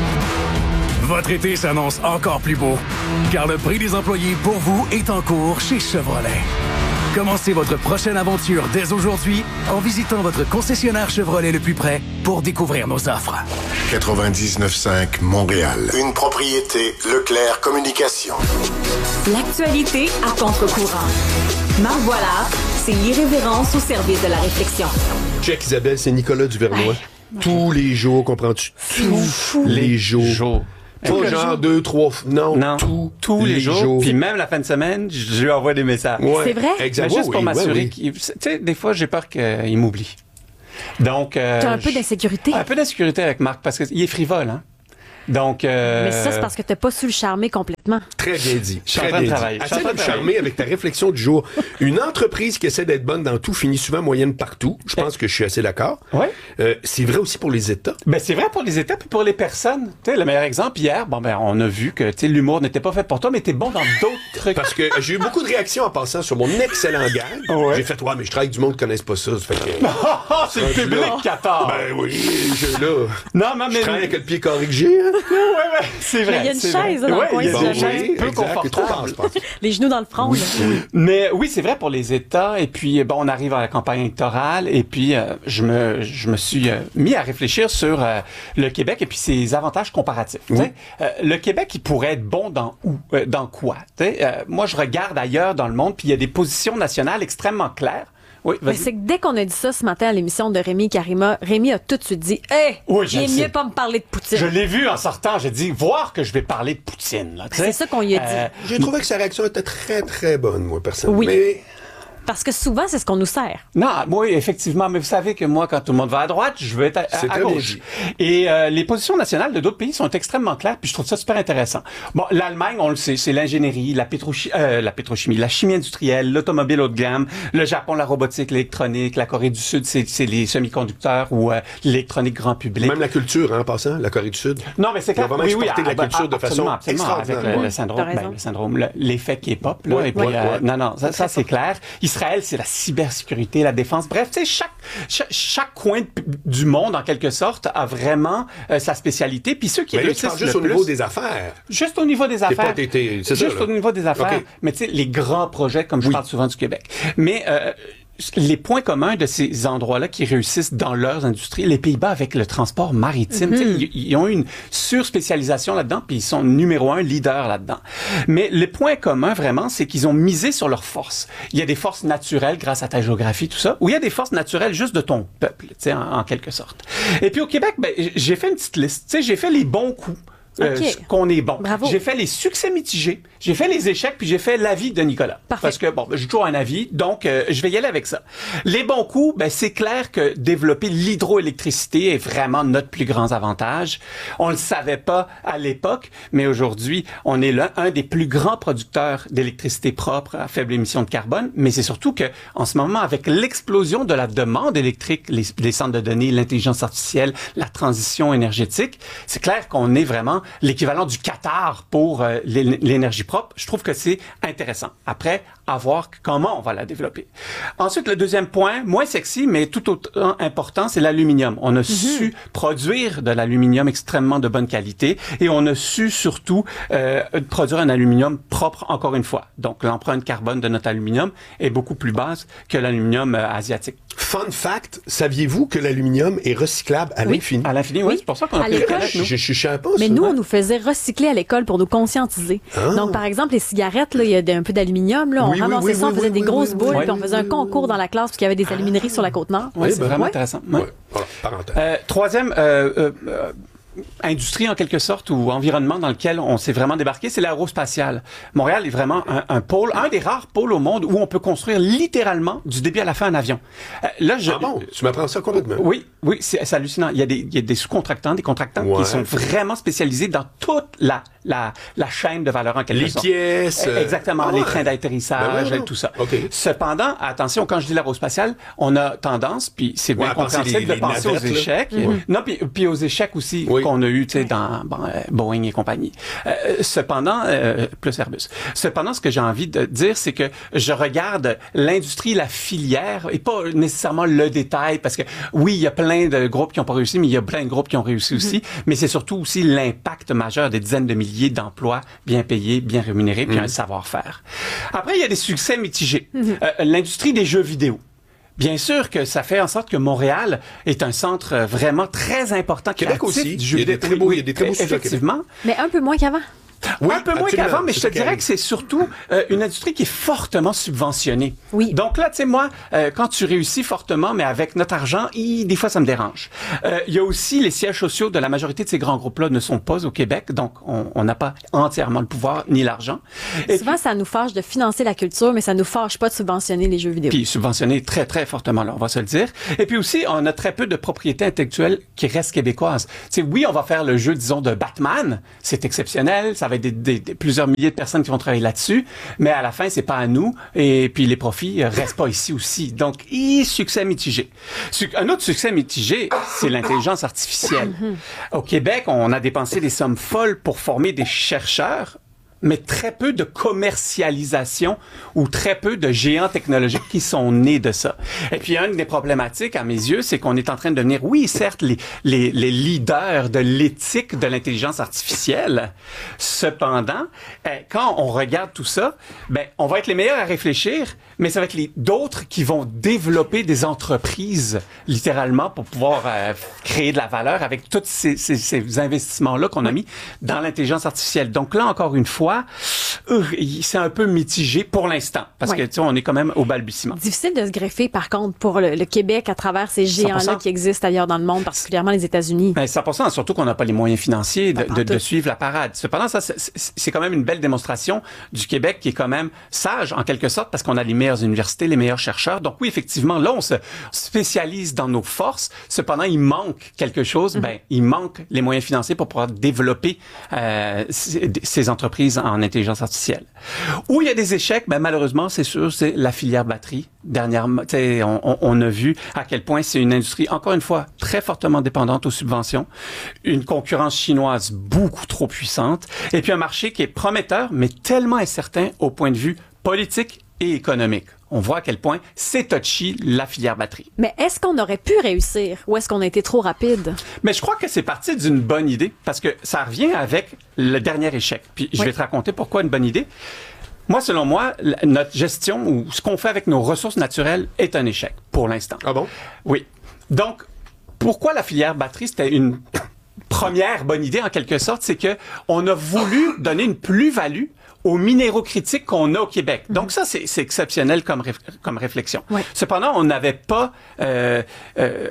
Votre été s'annonce encore plus beau, car le prix des employés pour vous est en cours chez Chevrolet. Commencez votre prochaine aventure dès aujourd'hui en visitant votre concessionnaire Chevrolet le plus près pour découvrir nos offres. quatre-vingt-dix-neuf cinq Montréal. Une propriété Leclerc Communication. L'actualité à contre-courant. Marc Voilard, C'est l'irrévérence au service de la réflexion. Check Isabelle, c'est Nicolas Duvernois. Ouais. Tous les jours, comprends-tu? Tous les jours. jours. Pas genre jours. deux, trois, non, non tout, tous les, les jours. jours. Puis même la fin de semaine, je lui envoie des messages. Ouais. C'est vrai? Exactement. Mais juste pour oui, m'assurer ouais, oui. qu'il... Tu sais, des fois, j'ai peur qu'il m'oublie. Donc... Euh, T'as un peu d'insécurité? Un peu d'insécurité avec Marc, parce qu'il est frivole, hein. Donc, euh... Mais ça, c'est parce que t'as pas su le charmer complètement. Très bien dit. Je suis très en train de bien travailler. dit. Essaie de me charmer avec ta réflexion du jour. Une entreprise qui essaie d'être bonne dans tout finit souvent moyenne partout. Je pense que je suis assez d'accord. Ouais. Euh, c'est vrai aussi pour les États. Ben, c'est vrai pour les États puis pour les personnes. Tu sais, le meilleur exemple, hier, bon, ben, on a vu que, tu sais, l'humour n'était pas fait pour toi, mais t'es bon dans d'autres trucs. Parce que j'ai eu beaucoup de réactions en passant sur mon excellent gag. Ouais. J'ai fait, ouais, mais je travaille avec du monde qui connaisse pas ça. ça fait que, c'est le public qui attend. Ben oui, je, là. Non, mais. Je travaille avec le pied carré que j'ai, hein. Ouais, ouais. C'est vrai. Il y a une chaise chaise dans le coin. Il y a une bon, chaise oui, peu exact, confortable. Trop basse, Les genoux dans le front. Oui, là. oui. Mais oui, c'est vrai pour les États. Et puis, bon, on arrive à la campagne électorale. Et puis, euh, je me je me suis euh, mis à réfléchir sur euh, le Québec et puis ses avantages comparatifs. Oui. Euh, le Québec, il pourrait être bon dans où, euh, dans quoi euh, Moi, je regarde ailleurs dans le monde, puis il y a des positions nationales extrêmement claires. Oui, mais c'est que dès qu'on a dit ça ce matin à l'émission de Rémi Karima, Rémi a tout de suite dit « Hey, oui, il est mieux pas me parler de Poutine. » Je l'ai vu en sortant, j'ai dit « Voir que je vais parler de Poutine. » C'est ça qu'on lui a dit. Euh, j'ai trouvé que sa réaction était très, très bonne, moi, personnellement. Oui. Mais... Parce que souvent, c'est ce qu'on nous sert. Non, oui, effectivement. Mais vous savez que moi, quand tout le monde va à droite, je veux être à, à, à gauche. Et euh, les positions nationales de d'autres pays sont extrêmement claires, puis je trouve ça super intéressant. Bon, l'Allemagne, on le sait, c'est l'ingénierie, la, pétrochi euh, la pétrochimie, la chimie industrielle, l'automobile haut de gamme. Le Japon, la robotique, l'électronique. La Corée du Sud, c'est les semi-conducteurs ou euh, l'électronique grand public. Même la culture, hein, en passant, la Corée du Sud. Non, mais c'est clair. Ils ont vraiment oui, exporté oui, de la culture ah, de façon absolument, extraordinaire. avec le, ouais. le syndrome, ben, le syndrome, l'effet K-pop, là. Ouais, et puis, ouais, euh, ouais. non, non, ça, ça c'est clair. Israël, c'est la cybersécurité, la défense. Bref, tu sais, chaque, chaque, chaque coin de, du monde, en quelque sorte, a vraiment euh, sa spécialité. Puis ceux qui mais là, réussissent tu parles juste le au plus, niveau des affaires. Juste au niveau des affaires. Pas, t'es, t'es, c'est juste ça, au niveau des affaires. Okay. Mais tu sais, les grands projets, comme je oui. parle souvent du Québec. Mais euh, les points communs de ces endroits-là qui réussissent dans leurs industries, les Pays-Bas avec le transport maritime, mm-hmm. ils, ils ont une surspécialisation là-dedans, puis ils sont numéro un leader là-dedans. Mais le point commun, vraiment, c'est qu'ils ont misé sur leurs forces. Il y a des forces naturelles grâce à ta géographie, tout ça, ou il y a des forces naturelles juste de ton peuple, tu sais, en, en quelque sorte. Et puis au Québec, ben, j'ai fait une petite liste. Tu sais, j'ai fait les bons coups. Euh, okay. qu'on est bon. J'ai fait les succès mitigés, j'ai fait les échecs, puis j'ai fait l'avis de Nicolas. Parfait. Parce que, bon, ben, j'ai toujours un avis, donc euh, je vais y aller avec ça. Les bons coups, ben, c'est clair que développer l'hydroélectricité est vraiment notre plus grand avantage. On le savait pas à l'époque, mais aujourd'hui, on est là, un des plus grands producteurs d'électricité propre à faible émission de carbone, mais c'est surtout que, en ce moment, avec l'explosion de la demande électrique, les, les centres de données, l'intelligence artificielle, la transition énergétique, c'est clair qu'on est vraiment l'équivalent du Qatar pour euh, l'énergie propre. Je trouve que c'est intéressant. Après, à voir comment on va la développer. Ensuite, le deuxième point, moins sexy, mais tout autant important, c'est l'aluminium. On a mm-hmm. su produire de l'aluminium extrêmement de bonne qualité et on a su surtout euh, produire un aluminium propre, encore une fois. Donc, l'empreinte carbone de notre aluminium est beaucoup plus basse que l'aluminium euh, asiatique. Fun fact, saviez-vous que l'aluminium est recyclable à oui, l'infini? À l'infini, oui. oui. C'est pour ça qu'on a pu le connaître, nous. Je, je, je sais pas, mais nous, on nous faisait recycler à l'école pour nous conscientiser. Ah. Donc, par exemple, les cigarettes, là, il y a un peu d'aluminium, là. On oui, ramassait oui, ça, oui, on faisait oui, des oui, grosses oui, boules, oui, puis on oui, faisait oui, un concours dans la classe parce qu'il y avait des alumineries sur la Côte-Nord. Oui, c'est vraiment ouais. intéressant. Ouais. Ouais. Voilà, parenthèse. Euh, troisième, euh, euh, euh, industrie en quelque sorte ou environnement dans lequel on s'est vraiment débarqué, c'est l'aérospatiale. Montréal est vraiment un, un pôle, un des rares pôles au monde où on peut construire littéralement du début à la fin un avion. Euh, là, je, ah bon? Tu m'apprends ça complètement? Oui, oui, c'est hallucinant. Il y a des, il y a des sous-contractants, des contractants ouais. qui sont vraiment spécialisés dans toute la la, la chaîne de valeur en quelque les sorte. Les pièces. Euh, Exactement, ah les ouais. trains d'atterrissage ben ouais, et tout ça. Okay. Cependant, attention, quand je dis l'aérospatiale, on a tendance, puis c'est bien ouais, compréhensible de penser navettes, aux échecs. Mm-hmm. Non, puis, puis aux échecs aussi oui. qu'on a eu, tu sais, dans bon, euh, Boeing et compagnie. Euh, cependant, euh, plus Airbus. Cependant, ce que j'ai envie de dire, c'est que je regarde l'industrie, la filière, et pas nécessairement le détail, parce que oui, il y a plein de groupes qui n'ont pas réussi, mais il y a plein de groupes qui ont réussi mm-hmm. aussi, mais c'est surtout aussi l'impact majeur des dizaines de milliers d'emplois bien payés, bien rémunérés, puis mmh. un savoir-faire. Après, il y a des succès mitigés. Mmh. Euh, l'industrie des jeux vidéo. Bien sûr que ça fait en sorte que Montréal est un centre vraiment très important. Québec aussi. Du jeu il y a des très beaux, oui, il y a des très beaux effectivement. Mais un peu moins qu'avant. Oui, un peu moins absolument. qu'avant, mais je te C'est dirais que c'est surtout euh, une industrie qui est fortement subventionnée. Oui. Donc là, tu sais, moi, euh, quand tu réussis fortement, mais avec notre argent, hi, des fois, ça me dérange. Euh, Il y a aussi les sièges sociaux de la majorité de ces grands groupes-là ne sont pas au Québec, donc on n'a pas entièrement le pouvoir ni l'argent. Et Souvent, puis, ça nous fâche de financer la culture, mais ça nous fâche pas de subventionner les jeux vidéo. puis subventionner très, très fortement, là, on va se le dire. Et puis aussi, on a très peu de propriété intellectuelle qui reste québécoise. Tu sais, oui, on va faire le jeu, disons, de Batman. C'est exceptionnel. Ça va être des, des, des, plusieurs milliers de personnes qui vont travailler là-dessus. Mais à la fin, c'est pas à nous. Et puis les profits euh, restent pas ici aussi. Donc, y, succès mitigé. Su- un autre succès mitigé, c'est l'intelligence artificielle. Au Québec, on a dépensé des sommes folles pour former des chercheurs, mais très peu de commercialisation ou très peu de géants technologiques qui sont nés de ça. Et puis, une des problématiques, à mes yeux, c'est qu'on est en train de devenir, oui, certes, les, les, les leaders de l'éthique de l'intelligence artificielle. Cependant, euh, quand on regarde tout ça, ben, on va être les meilleurs à réfléchir, mais ça va être les d'autres qui vont développer des entreprises, littéralement, pour pouvoir euh, créer de la valeur avec tous ces, ces, ces investissements-là qu'on a mis dans l'intelligence artificielle. Donc là, encore une fois, euh, c'est un peu mitigé pour l'instant, parce Ouais. que tu sais, on est quand même au balbutiement. Difficile de se greffer, par contre, pour le, le Québec à travers ces géants-là cent pour cent. qui existent ailleurs dans le monde, particulièrement les États-Unis. Ben, cent pour cent, surtout qu'on n'a pas les moyens financiers de, Pas de, de pantoute. suivre la parade. Cependant, ça, c'est, c'est quand même une belle démonstration du Québec qui est quand même sage, en quelque sorte, parce qu'on a les meilleures universités, les meilleurs chercheurs. Donc oui, effectivement, là, on se spécialise dans nos forces. Cependant, il manque quelque chose. Mm-hmm. Ben, il manque les moyens financiers pour pouvoir développer euh, ces, ces entreprises en intelligence artificielle. Où il y a des échecs, ben, malheureusement, c'est sûr, c'est la filière batterie. Dernièrement, on, on, on a vu à quel point c'est une industrie, encore une fois, très fortement dépendante aux subventions, une concurrence chinoise beaucoup trop puissante, et puis un marché qui est prometteur, mais tellement incertain au point de vue politique et économique. On voit à quel point c'est touchy, la filière batterie. Mais est-ce qu'on aurait pu réussir ou est-ce qu'on a été trop rapide? Mais je crois que c'est parti d'une bonne idée parce que ça revient avec le dernier échec. Puis je oui. vais te raconter pourquoi une bonne idée. Moi, selon moi, notre gestion ou ce qu'on fait avec nos ressources naturelles est un échec pour l'instant. Ah bon? Oui. Donc, pourquoi la filière batterie, c'était une première bonne idée en quelque sorte, c'est que on a voulu donner une plus-value aux minéraux critiques qu'on a au Québec. Donc ça, c'est, c'est exceptionnel comme, réf- comme réflexion. Ouais. Cependant, on n'avait pas euh, euh,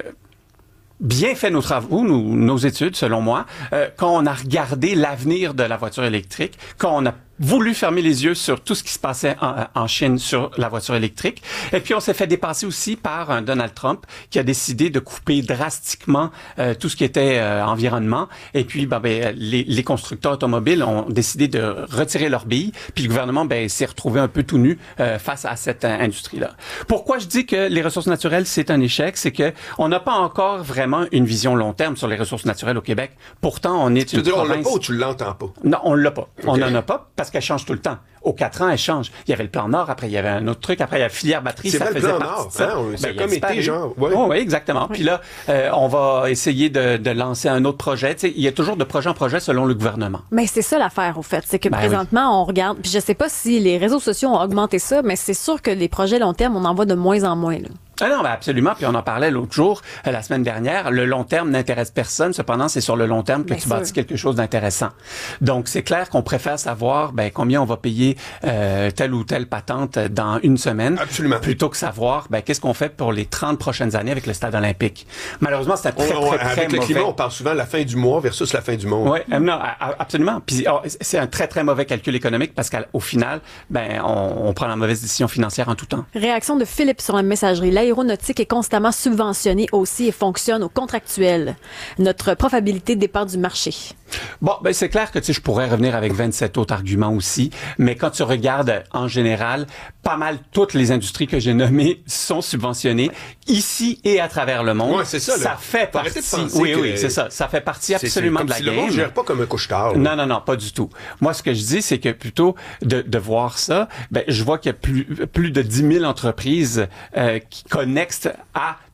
bien fait nos travaux, nos, nos études, selon moi, euh, quand on a regardé l'avenir de la voiture électrique, quand on a voulu fermer les yeux sur tout ce qui se passait en, en Chine sur la voiture électrique. Et puis, on s'est fait dépasser aussi par un Donald Trump qui a décidé de couper drastiquement euh, tout ce qui était euh, environnement. Et puis, ben, ben, les, les constructeurs automobiles ont décidé de retirer leurs billes. Puis, le gouvernement ben, s'est retrouvé un peu tout nu euh, face à cette euh, industrie-là. Pourquoi je dis que les ressources naturelles, c'est un échec? C'est que on n'a pas encore vraiment une vision long terme sur les ressources naturelles au Québec. Pourtant, on est tu veux une dire, province... on l'a pas ou tu l'entends pas? Non, on l'a pas. Okay. On n'en a pas parce qu'elle change tout le temps. Aux quatre ans, elle change. Il y avait le plan Nord, après il y avait un autre truc, après il y a la filière batterie, c'est ça vrai, faisait le plan partie Nord, de ça. hein, c'est Ben, il a comme disparu. été, genre. Ouais. Oh, oui, exactement. Oui. Puis là, euh, on va essayer de, de lancer un autre projet. Tu sais, il y a toujours de projet en projet selon le gouvernement. Mais c'est ça l'affaire, au fait. C'est que Ben présentement, oui. on regarde, puis je sais pas si les réseaux sociaux ont augmenté ça, mais c'est sûr que les projets long terme, on en voit de moins en moins, là. Ah non, ben absolument. Puis on en parlait l'autre jour, euh, la semaine dernière. Le long terme n'intéresse personne. Cependant, c'est sur le long terme que Bien tu sûr. bâtis quelque chose d'intéressant. Donc, c'est clair qu'on préfère savoir ben, combien on va payer euh, telle ou telle patente dans une semaine. Absolument. Plutôt que savoir ben, qu'est-ce qu'on fait pour les trente prochaines années avec le stade olympique. Malheureusement, c'est un très, On- on- très, très avec le mauvais... climat, on parle souvent de la fin du mois versus la fin du monde. Oui, euh, non, a- a- absolument. Puis oh, c'est un très, très mauvais calcul économique parce qu'au final, ben, on, on prend la mauvaise décision financière en tout temps. Réaction de Philippe sur la messagerie. L'aéronautique est constamment subventionnée aussi et fonctionne au contractuel. Notre profitabilité dépend du marché. Bon, ben c'est clair que tu sais, je pourrais revenir avec vingt-sept autres arguments aussi, mais quand tu regardes en général, pas mal toutes les industries que j'ai nommées sont subventionnées ici et à travers le monde. Ouais, c'est ça, là. Ça fait Faut arrêter partie. de penser Oui, que- oui, c'est ça. Ça fait partie C'est- c'est absolument comme de la si game. le monde gère pas comme un couche-tard. là. Non, non, non, pas du tout. Moi, ce que je dis, c'est que plutôt de, de voir ça, ben, je vois qu'il y a plus, plus de dix mille entreprises euh, qui connectent à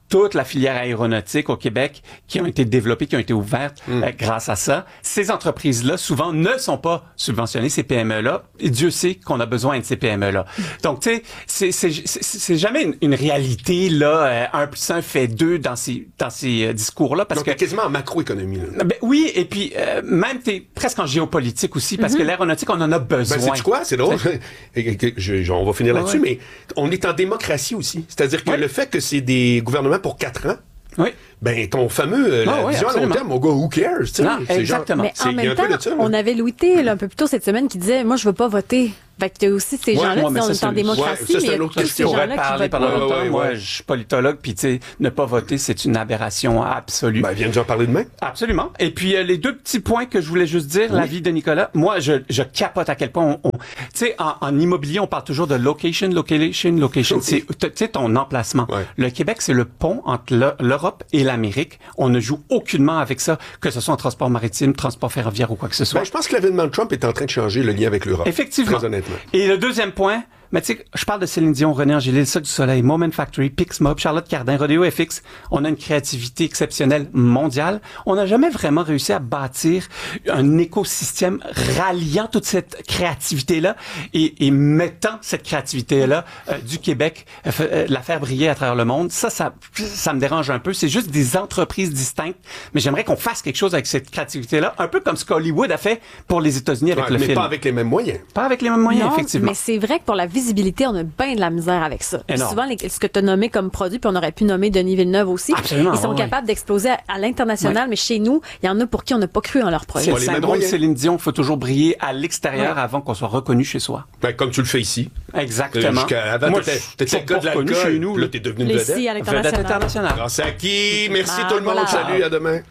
toute la filière aéronautique au Québec qui ont été développées, qui ont été ouvertes mm. euh, grâce à ça. Ces entreprises-là, souvent, ne sont pas subventionnées, ces P M E-là, et Dieu sait qu'on a besoin de ces P M E-là. Mm. Donc, tu sais, c'est, c'est, c'est, c'est jamais une, une réalité, là, euh, un plus un fait deux dans ces, dans ces euh, discours-là. Parce Donc, que, quasiment en macroéconomie. Là. Ben, oui, et puis, euh, même, t'es presque en géopolitique aussi, parce mm-hmm. que l'aéronautique, on en a besoin. Ben, sais-tu quoi? C'est drôle. je, je, on va finir là-dessus, ouais. mais on est en démocratie aussi. C'est-à-dire que ouais. le fait que c'est des gouvernements pour quatre ans, oui. ben ton fameux euh, la oh, oui, vision absolument. à long terme, mon gars, who cares? Non, c'est exactement. Genre, mais en même temps, ça, on avait Louis T, là, un peu plus tôt cette semaine qui disait, moi je veux pas voter. Fait que t'as aussi ces ouais, gens-là qui sont en démocratie, ouais, ça, mais il y a tous ces gens-là qui votent pendant pas. longtemps. Ouais, ouais, moi, ouais. je suis politologue, puis tu sais, ne pas voter, c'est une aberration absolue. Ben, viens de en parler demain. Absolument. Et puis, euh, les deux petits points que je voulais juste dire, oui. la vie de Nicolas, moi, je, je capote à quel point on... on tu sais, en, en immobilier, on parle toujours de location, location, location. Okay. C'est, tu sais, ton emplacement. Ouais. Le Québec, c'est le pont entre le, l'Europe et l'Amérique. On ne joue aucunement avec ça, que ce soit en transport maritime, transport ferroviaire ou quoi que ce soit. Ben, je pense que l'avènement de Trump est en train de changer le lien avec l'Europe. Effectivement. Très honnêtement. Et le deuxième point, mais tu sais, je parle de Céline Dion, René Angélil, Cirque du Soleil, Moment Factory, Pixmob, Charlotte Cardin, Rodeo F X. On a une créativité exceptionnelle mondiale. On n'a jamais vraiment réussi à bâtir un écosystème ralliant toute cette créativité-là et, et mettant cette créativité-là euh, du Québec, euh, la faire briller à travers le monde. Ça, ça, ça me dérange un peu. C'est juste des entreprises distinctes, mais j'aimerais qu'on fasse quelque chose avec cette créativité-là, un peu comme ce qu'Hollywood a fait pour les États-Unis avec ouais, le mais film. Mais pas avec les mêmes moyens. Pas avec les mêmes moyens, non, effectivement. Mais c'est vrai que pour la visibilité, on a bien de la misère avec ça. Souvent, les, ce que tu as nommé comme produit, puis on aurait pu nommer Denis Villeneuve aussi, absolument, ils sont ouais, capables d'exploser à, à l'international, ouais. mais chez nous, il y en a pour qui on n'a pas cru en leur projet. C'est le syndrome de Céline Dion, il faut toujours briller à l'extérieur ouais. avant qu'on soit reconnu chez soi. Ben, comme tu le fais ici. Exactement. Euh, avant, moi, t'étais, t'étais le gars de l'alcool, chez nous, là, t'es devenu une vedette. Ici, à l'international. Vedette internationale. Grâce à qui? Merci ah, tout le monde. voilà. Salut, à demain.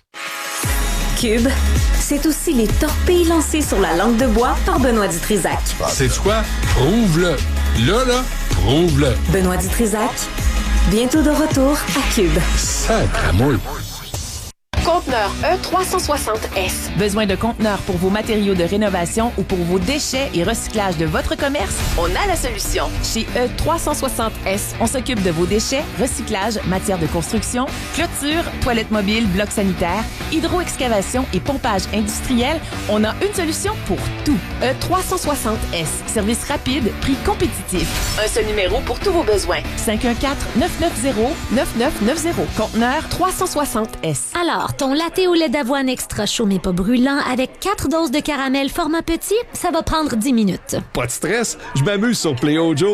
Cube, c'est aussi les torpilles lancées sur la langue de bois par Benoît Dutrisac. C'est quoi? Prouve-le. Là, là, prouve-le. Benoît Dutrisac, bientôt de retour à Cube. Sacramouille. Conteneur E trois cent soixante S. Besoin de conteneurs pour vos matériaux de rénovation ou pour vos déchets et recyclage de votre commerce? On a la solution. Chez E trois cent soixante S, on s'occupe de vos déchets, recyclage, matière de construction, clôture, toilettes mobiles, blocs sanitaires, hydro-excavation et pompage industriel. On a une solution pour tout. E trois cent soixante S. Service rapide, prix compétitif. Un seul numéro pour tous vos besoins. cinq un quatre, neuf neuf zéro, neuf neuf neuf zéro. Conteneur trois cent soixante S. Alors, ton latte au lait d'avoine extra chaud mais pas brûlant avec quatre doses de caramel format petit, ça va prendre dix minutes. Pas de stress, je m'amuse sur Play Ojo.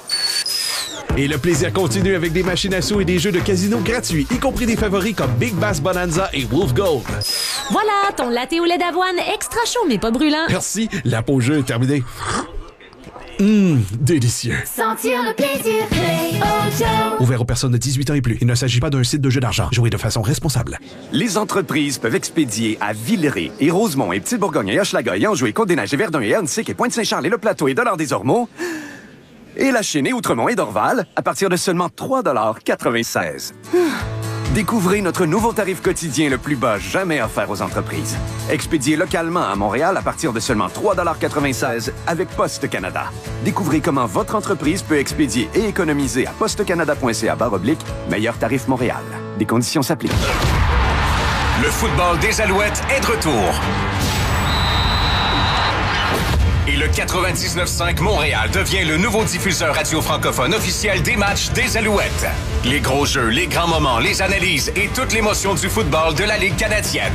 Et le plaisir continue avec des machines à sous et des jeux de casino gratuits, y compris des favoris comme Big Bass Bonanza et Wolf Gold. Voilà, ton latte au lait d'avoine extra chaud mais pas brûlant. Merci, la pause jeu est terminée. Hum, délicieux. Sentir le plaisir, Play Ojo. Ouvert aux personnes de dix-huit ans et plus. Il ne s'agit pas d'un site de jeu d'argent. Jouez de façon responsable. Les entreprises peuvent expédier à Villeray et Rosemont et Petite-Bourgogne et Hochelaga et Anjou et Côte-des-Neiges et Verdun et Hernesik et Pointe-Saint-Charles et Le Plateau et Dollard-des-Ormeaux et La Chênaie, Outremont et Dorval à partir de seulement trois dollars quatre-vingt-seize. Découvrez notre nouveau tarif quotidien le plus bas jamais offert aux entreprises. Expédié localement à Montréal à partir de seulement trois dollars quatre-vingt-seize avec Poste Canada. Découvrez comment votre entreprise peut expédier et économiser à postecanada.ca barre oblique meilleur tarif Montréal. Des conditions s'appliquent. Le football des Alouettes est de retour. Et le quatre-vingt-dix-neuf cinq Montréal devient le nouveau diffuseur radio francophone officiel des matchs des Alouettes. Les gros jeux, les grands moments, les analyses et toute l'émotion du football de la Ligue canadienne.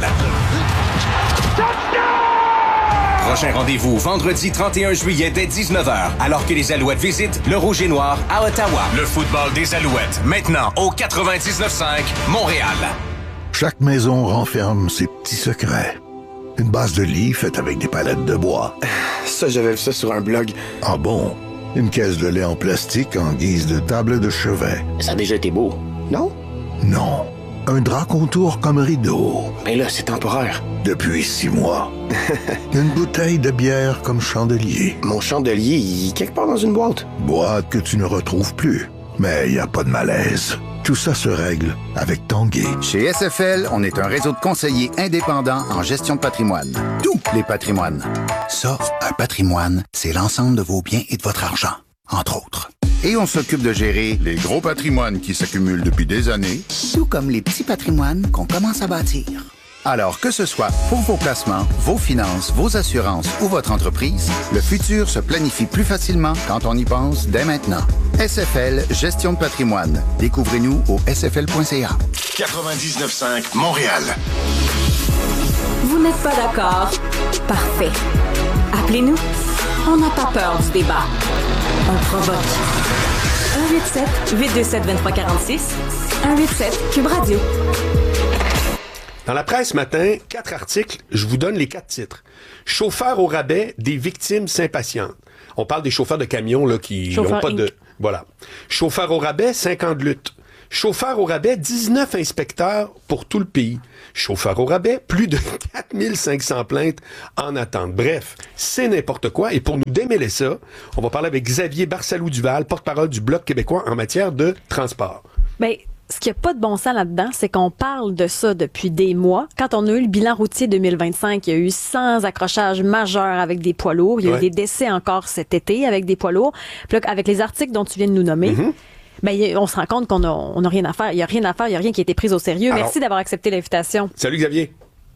Prochain rendez-vous vendredi trente et un juillet dès dix-neuf heures, alors que les Alouettes visitent le Rouge et Noir à Ottawa. Le football des Alouettes, maintenant au quatre-vingt-dix-neuf cinq Montréal. Chaque maison renferme ses petits secrets. Une base de lit faite avec des palettes de bois. Ça, j'avais vu ça sur un blog. Ah bon? Une caisse de lait en plastique en guise de table de chevet. Ça a déjà été beau, non? Non. Un drap contour comme rideau. Mais là, c'est temporaire. Depuis six mois. Une bouteille de bière comme chandelier. Mon chandelier, il est quelque part dans une boîte. Boîte que tu ne retrouves plus. Mais il n'y a pas de malaise. Tout ça se règle avec Tanguay. Chez S F L, on est un réseau de conseillers indépendants en gestion de patrimoine. Tous les patrimoines. Ça, un patrimoine, c'est l'ensemble de vos biens et de votre argent, entre autres. Et on s'occupe de gérer les gros patrimoines qui s'accumulent depuis des années, tout comme les petits patrimoines qu'on commence à bâtir. Alors que ce soit pour vos placements, vos finances, vos assurances ou votre entreprise, le futur se planifie plus facilement quand on y pense dès maintenant. S F L Gestion de patrimoine. Découvrez-nous au s f l point c a. quatre-vingt-dix-neuf cinq Montréal. Vous n'êtes pas d'accord? Parfait. Appelez-nous. On n'a pas peur du débat. On provoque. un huit sept huit deux sept deux trois quatre six. un huit sept Cube Radio. Dans la presse ce matin, quatre articles, je vous donne les quatre titres. Chauffeurs au rabais, des victimes s'impatientent. On parle des chauffeurs de camions là, qui n'ont pas de... Voilà. Chauffeurs au rabais, cinq ans de lutte. Chauffeurs au rabais, dix-neuf inspecteurs pour tout le pays. Chauffeurs au rabais, plus de quatre mille cinq cents plaintes en attente. Bref, c'est n'importe quoi. Et pour nous démêler ça, on va parler avec Xavier Barsalou-Duval, porte-parole du Bloc québécois en matière de transport. Bien, ce qui n'a pas de bon sens là-dedans, c'est qu'on parle de ça depuis des mois. Quand on a eu le bilan routier deux mille vingt-cinq, il y a eu cent accrochages majeurs avec des poids lourds. Il y a ouais. eu des décès encore cet été avec des poids lourds. Puis là, avec les articles dont tu viens de nous nommer, mm-hmm. ben, on se rend compte qu'on n'a on a rien à faire. Il n'y a rien à faire, il n'y a rien qui a été pris au sérieux. Alors, merci d'avoir accepté l'invitation. Salut Xavier.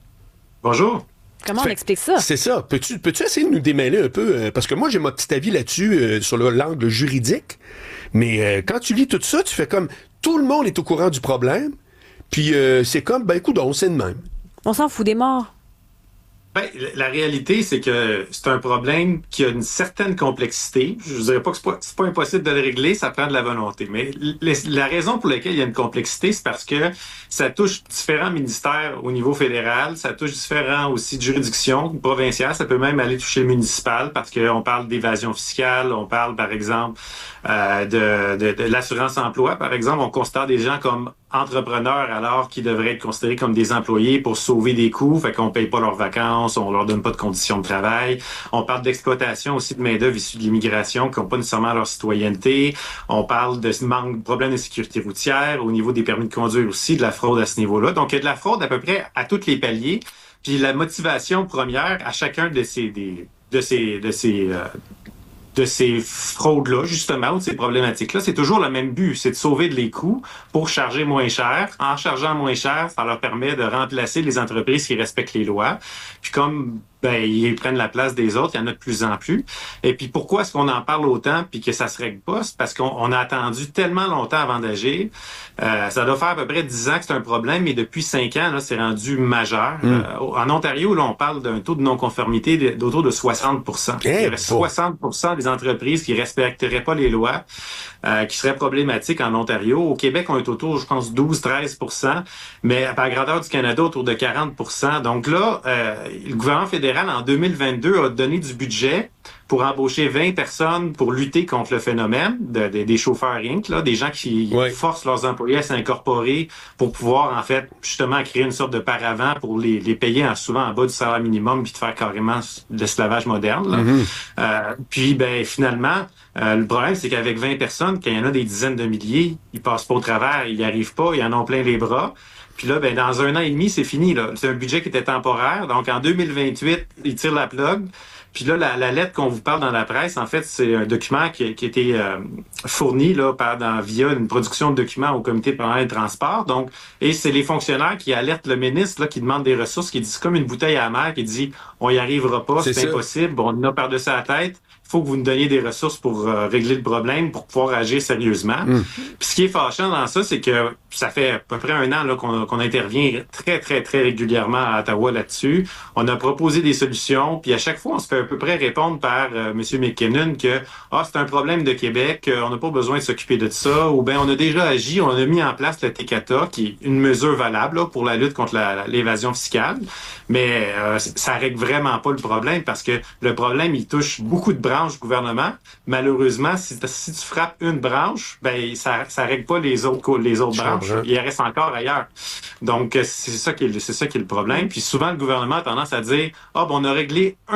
Bonjour. Comment fait, on explique ça? C'est ça. Peux-tu, peux-tu essayer de nous démêler un peu? Euh, parce que moi, j'ai mon petit avis là-dessus, euh, sur le, l'angle juridique. Mais euh, quand tu lis tout ça, tu fais comme... Tout le monde est au courant du problème. Puis euh, c'est comme, ben écoute, on sait de même. On s'en fout des morts. Ben, la réalité, c'est que c'est un problème qui a une certaine complexité. Je ne dirais pas que c'est pas, c'est pas impossible de le régler, ça prend de la volonté. Mais les, la raison pour laquelle il y a une complexité, c'est parce que ça touche différents ministères au niveau fédéral, ça touche différents aussi de juridictions provinciales, ça peut même aller toucher le municipal parce qu'on parle d'évasion fiscale, on parle par exemple euh, de, de, de l'assurance-emploi. Par exemple, on considère des gens comme entrepreneurs alors qu'ils devraient être considérés comme des employés pour sauver des coûts, fait qu'on paye pas leurs vacances, on leur donne pas de conditions de travail. On parle d'exploitation aussi de main-d'œuvre issue de l'immigration qui n'ont pas nécessairement leur citoyenneté. On parle de manque de problèmes de sécurité routière au niveau des permis de conduire aussi, de la fraude à ce niveau-là. Donc, il y a de la fraude à peu près à tous les paliers. Puis la motivation première à chacun de ces des, de ces de ces euh, de ces fraudes-là, justement, ou de ces problématiques-là, c'est toujours le même but, c'est de sauver de les coûts pour charger moins cher. En chargeant moins cher, ça leur permet de remplacer les entreprises qui respectent les lois. Puis comme ben ils prennent la place des autres, il y en a de plus en plus. Et puis pourquoi est-ce qu'on en parle autant puis que ça se règle pas? C'est parce qu'on on a attendu tellement longtemps avant d'agir. Euh, ça doit faire à peu près dix ans que c'est un problème, mais depuis cinq ans, là, c'est rendu majeur. Mm. Euh, en Ontario, là, on parle d'un taux de non-conformité d'autour de soixante pour cent. Il y aurait soixante pour cent des entreprises qui respecteraient pas les lois, euh, qui seraient problématiques en Ontario. Au Québec, on est autour, je pense, douze à treize pour cent, mais à la grandeur du Canada, autour de quarante pour cent. Donc là, euh, le gouvernement fédéral en deux mille vingt-deux a donné du budget pour embaucher vingt personnes pour lutter contre le phénomène de, de, des chauffeurs inc, là, des gens qui ouais. forcent leurs employés à s'incorporer pour pouvoir, en fait, justement, créer une sorte de paravent pour les, les payer en, souvent en bas du salaire minimum puis de faire carrément de l'esclavage moderne. Là. Mm-hmm. Euh, puis, ben finalement, euh, le problème, c'est qu'avec vingt personnes, quand il y en a des dizaines de milliers, ils passent pas au travers, ils n'y arrivent pas, ils en ont plein les bras. Puis là, ben dans un an et demi, c'est fini. Là. C'est un budget qui était temporaire. Donc, en deux mille vingt-huit, ils tirent la plug. Puis là, la, la lettre qu'on vous parle dans la presse, en fait, c'est un document qui, qui a été euh, fourni là, par, dans, via une production de documents au Comité permanent des transports. Donc, et c'est les fonctionnaires qui alertent le ministre, là, qui demandent des ressources, qui disent comme une bouteille à la mer, qui dit « on y arrivera pas, c'est, c'est impossible, bon, on en a par-dessus la tête ». Il faut que vous nous donniez des ressources pour euh, régler le problème, pour pouvoir agir sérieusement. Mm. Puis ce qui est fâchant dans ça, c'est que ça fait à peu près un an là, qu'on, qu'on intervient très, très, très régulièrement à Ottawa là-dessus. On a proposé des solutions, puis à chaque fois, on se fait à peu près répondre par euh, M. McKinnon que ah, c'est un problème de Québec, euh, on n'a pas besoin de s'occuper de ça, ou bien on a déjà agi, on a mis en place le T C A T A, qui est une mesure valable là, pour la lutte contre la, l'évasion fiscale, mais euh, ça règle vraiment pas le problème, parce que le problème, il touche beaucoup de branches du gouvernement. Malheureusement, si, si tu frappes une branche, ben ça ça règle pas les autres les autres branches. Il reste encore ailleurs. Donc c'est ça qui est c'est ça qui est le problème. Puis souvent le gouvernement a tendance à dire ah ben on a réglé un des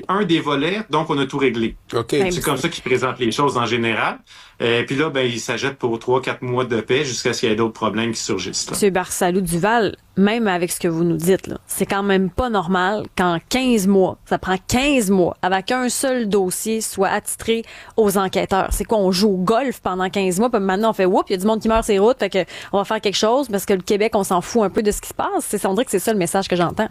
un des volets, donc on a tout réglé. Okay. C'est comme ça qu'ils présentent les choses en général. Et puis là, ben, ils s'achètent pour trois quatre mois de paix jusqu'à ce qu'il y ait d'autres problèmes qui surgissent. Là. Monsieur Barsalou-Duval, même avec ce que vous nous dites, là, c'est quand même pas normal qu'en quinze mois, ça prend quinze mois, avant qu'un seul dossier soit attitré aux enquêteurs. C'est quoi, on joue au golf pendant quinze mois, puis maintenant on fait « Whoop, il y a du monde qui meurt sur les routes, fait que on va faire quelque chose, parce que le Québec, on s'en fout un peu de ce qui se passe. » C'est, on dirait que c'est ça le message que j'entends.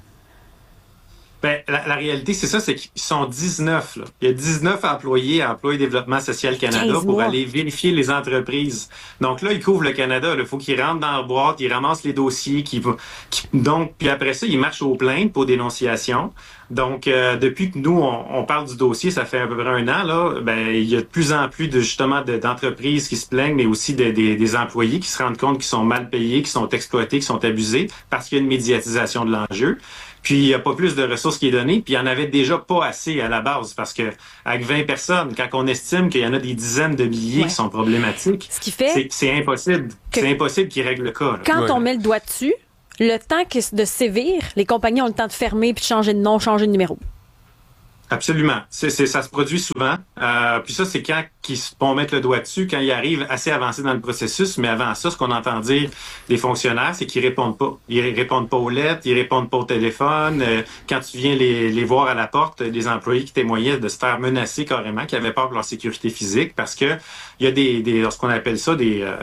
Ben, la, la réalité, c'est ça, c'est qu'ils sont dix-neuf. Là. Il y a dix-neuf employés à Emploi et Développement social Canada pour aller vérifier les entreprises. Donc là, ils couvrent le Canada. Il faut qu'ils rentrent dans la boîte, ils ramassent les dossiers. Qu'ils, qu'ils, donc, puis après ça, ils marchent aux plaintes pour dénonciation. Donc, euh, depuis que nous, on, on parle du dossier, ça fait à peu près un an, là, ben, il y a de plus en plus de, justement, de, d'entreprises qui se plaignent, mais aussi de, de, des employés qui se rendent compte qu'ils sont mal payés, qui sont exploités, qui sont abusés parce qu'il y a une médiatisation de l'enjeu. Puis, il n'y a pas plus de ressources qui est donné, puis il n'y en avait déjà pas assez à la base, parce que avec vingt personnes, quand on estime qu'il y en a des dizaines de milliers ouais. qui sont problématiques, ce qui fait c'est, c'est impossible. C'est impossible qu'ils règlent le cas. Là. Quand ouais. on met le doigt dessus, le temps que de sévir, les compagnies ont le temps de fermer puis de changer de nom, changer de numéro. Absolument. C'est, c'est, ça se produit souvent. Euh, puis ça, c'est quand ils vont mettre le doigt dessus, quand ils arrivent assez avancés dans le processus. Mais avant ça, ce qu'on entend dire des fonctionnaires, c'est qu'ils répondent pas. Ils répondent pas aux lettres, ils répondent pas au téléphone. Euh, quand tu viens les, les voir à la porte, des employés qui témoignaient de se faire menacer carrément, qui avaient peur pour leur sécurité physique, parce que il y a des, des ce qu'on appelle ça des euh,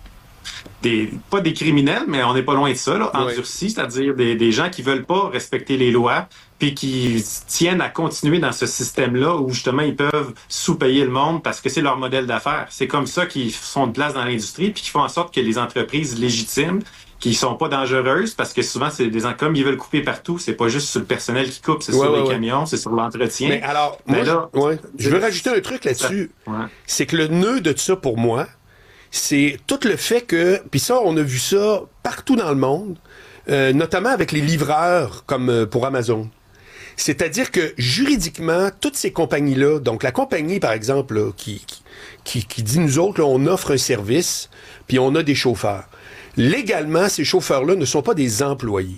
Des, pas des criminels, mais on n'est pas loin de ça, là, endurcis, ouais. c'est-à-dire des, des gens qui veulent pas respecter les lois, puis qui tiennent à continuer dans ce système-là où justement ils peuvent sous-payer le monde parce que c'est leur modèle d'affaires. C'est comme ça qu'ils sont de place dans l'industrie, puis qui font en sorte que les entreprises légitimes, qui sont pas dangereuses, parce que souvent c'est des comme ils veulent couper partout, c'est pas juste sur le personnel qui coupe, c'est ouais, sur ouais, les ouais. camions, c'est sur l'entretien. Mais alors, mais moi, là, ouais, je veux rajouter un truc là-dessus. Ouais. C'est que le nœud de ça pour moi, c'est tout le fait que, puis ça, on a vu ça partout dans le monde, euh, notamment avec les livreurs, comme euh, pour Amazon. C'est-à-dire que, juridiquement, toutes ces compagnies-là, donc la compagnie, par exemple, là, qui, qui, qui dit, nous autres, là, on offre un service, puis on a des chauffeurs. Légalement, ces chauffeurs-là ne sont pas des employés.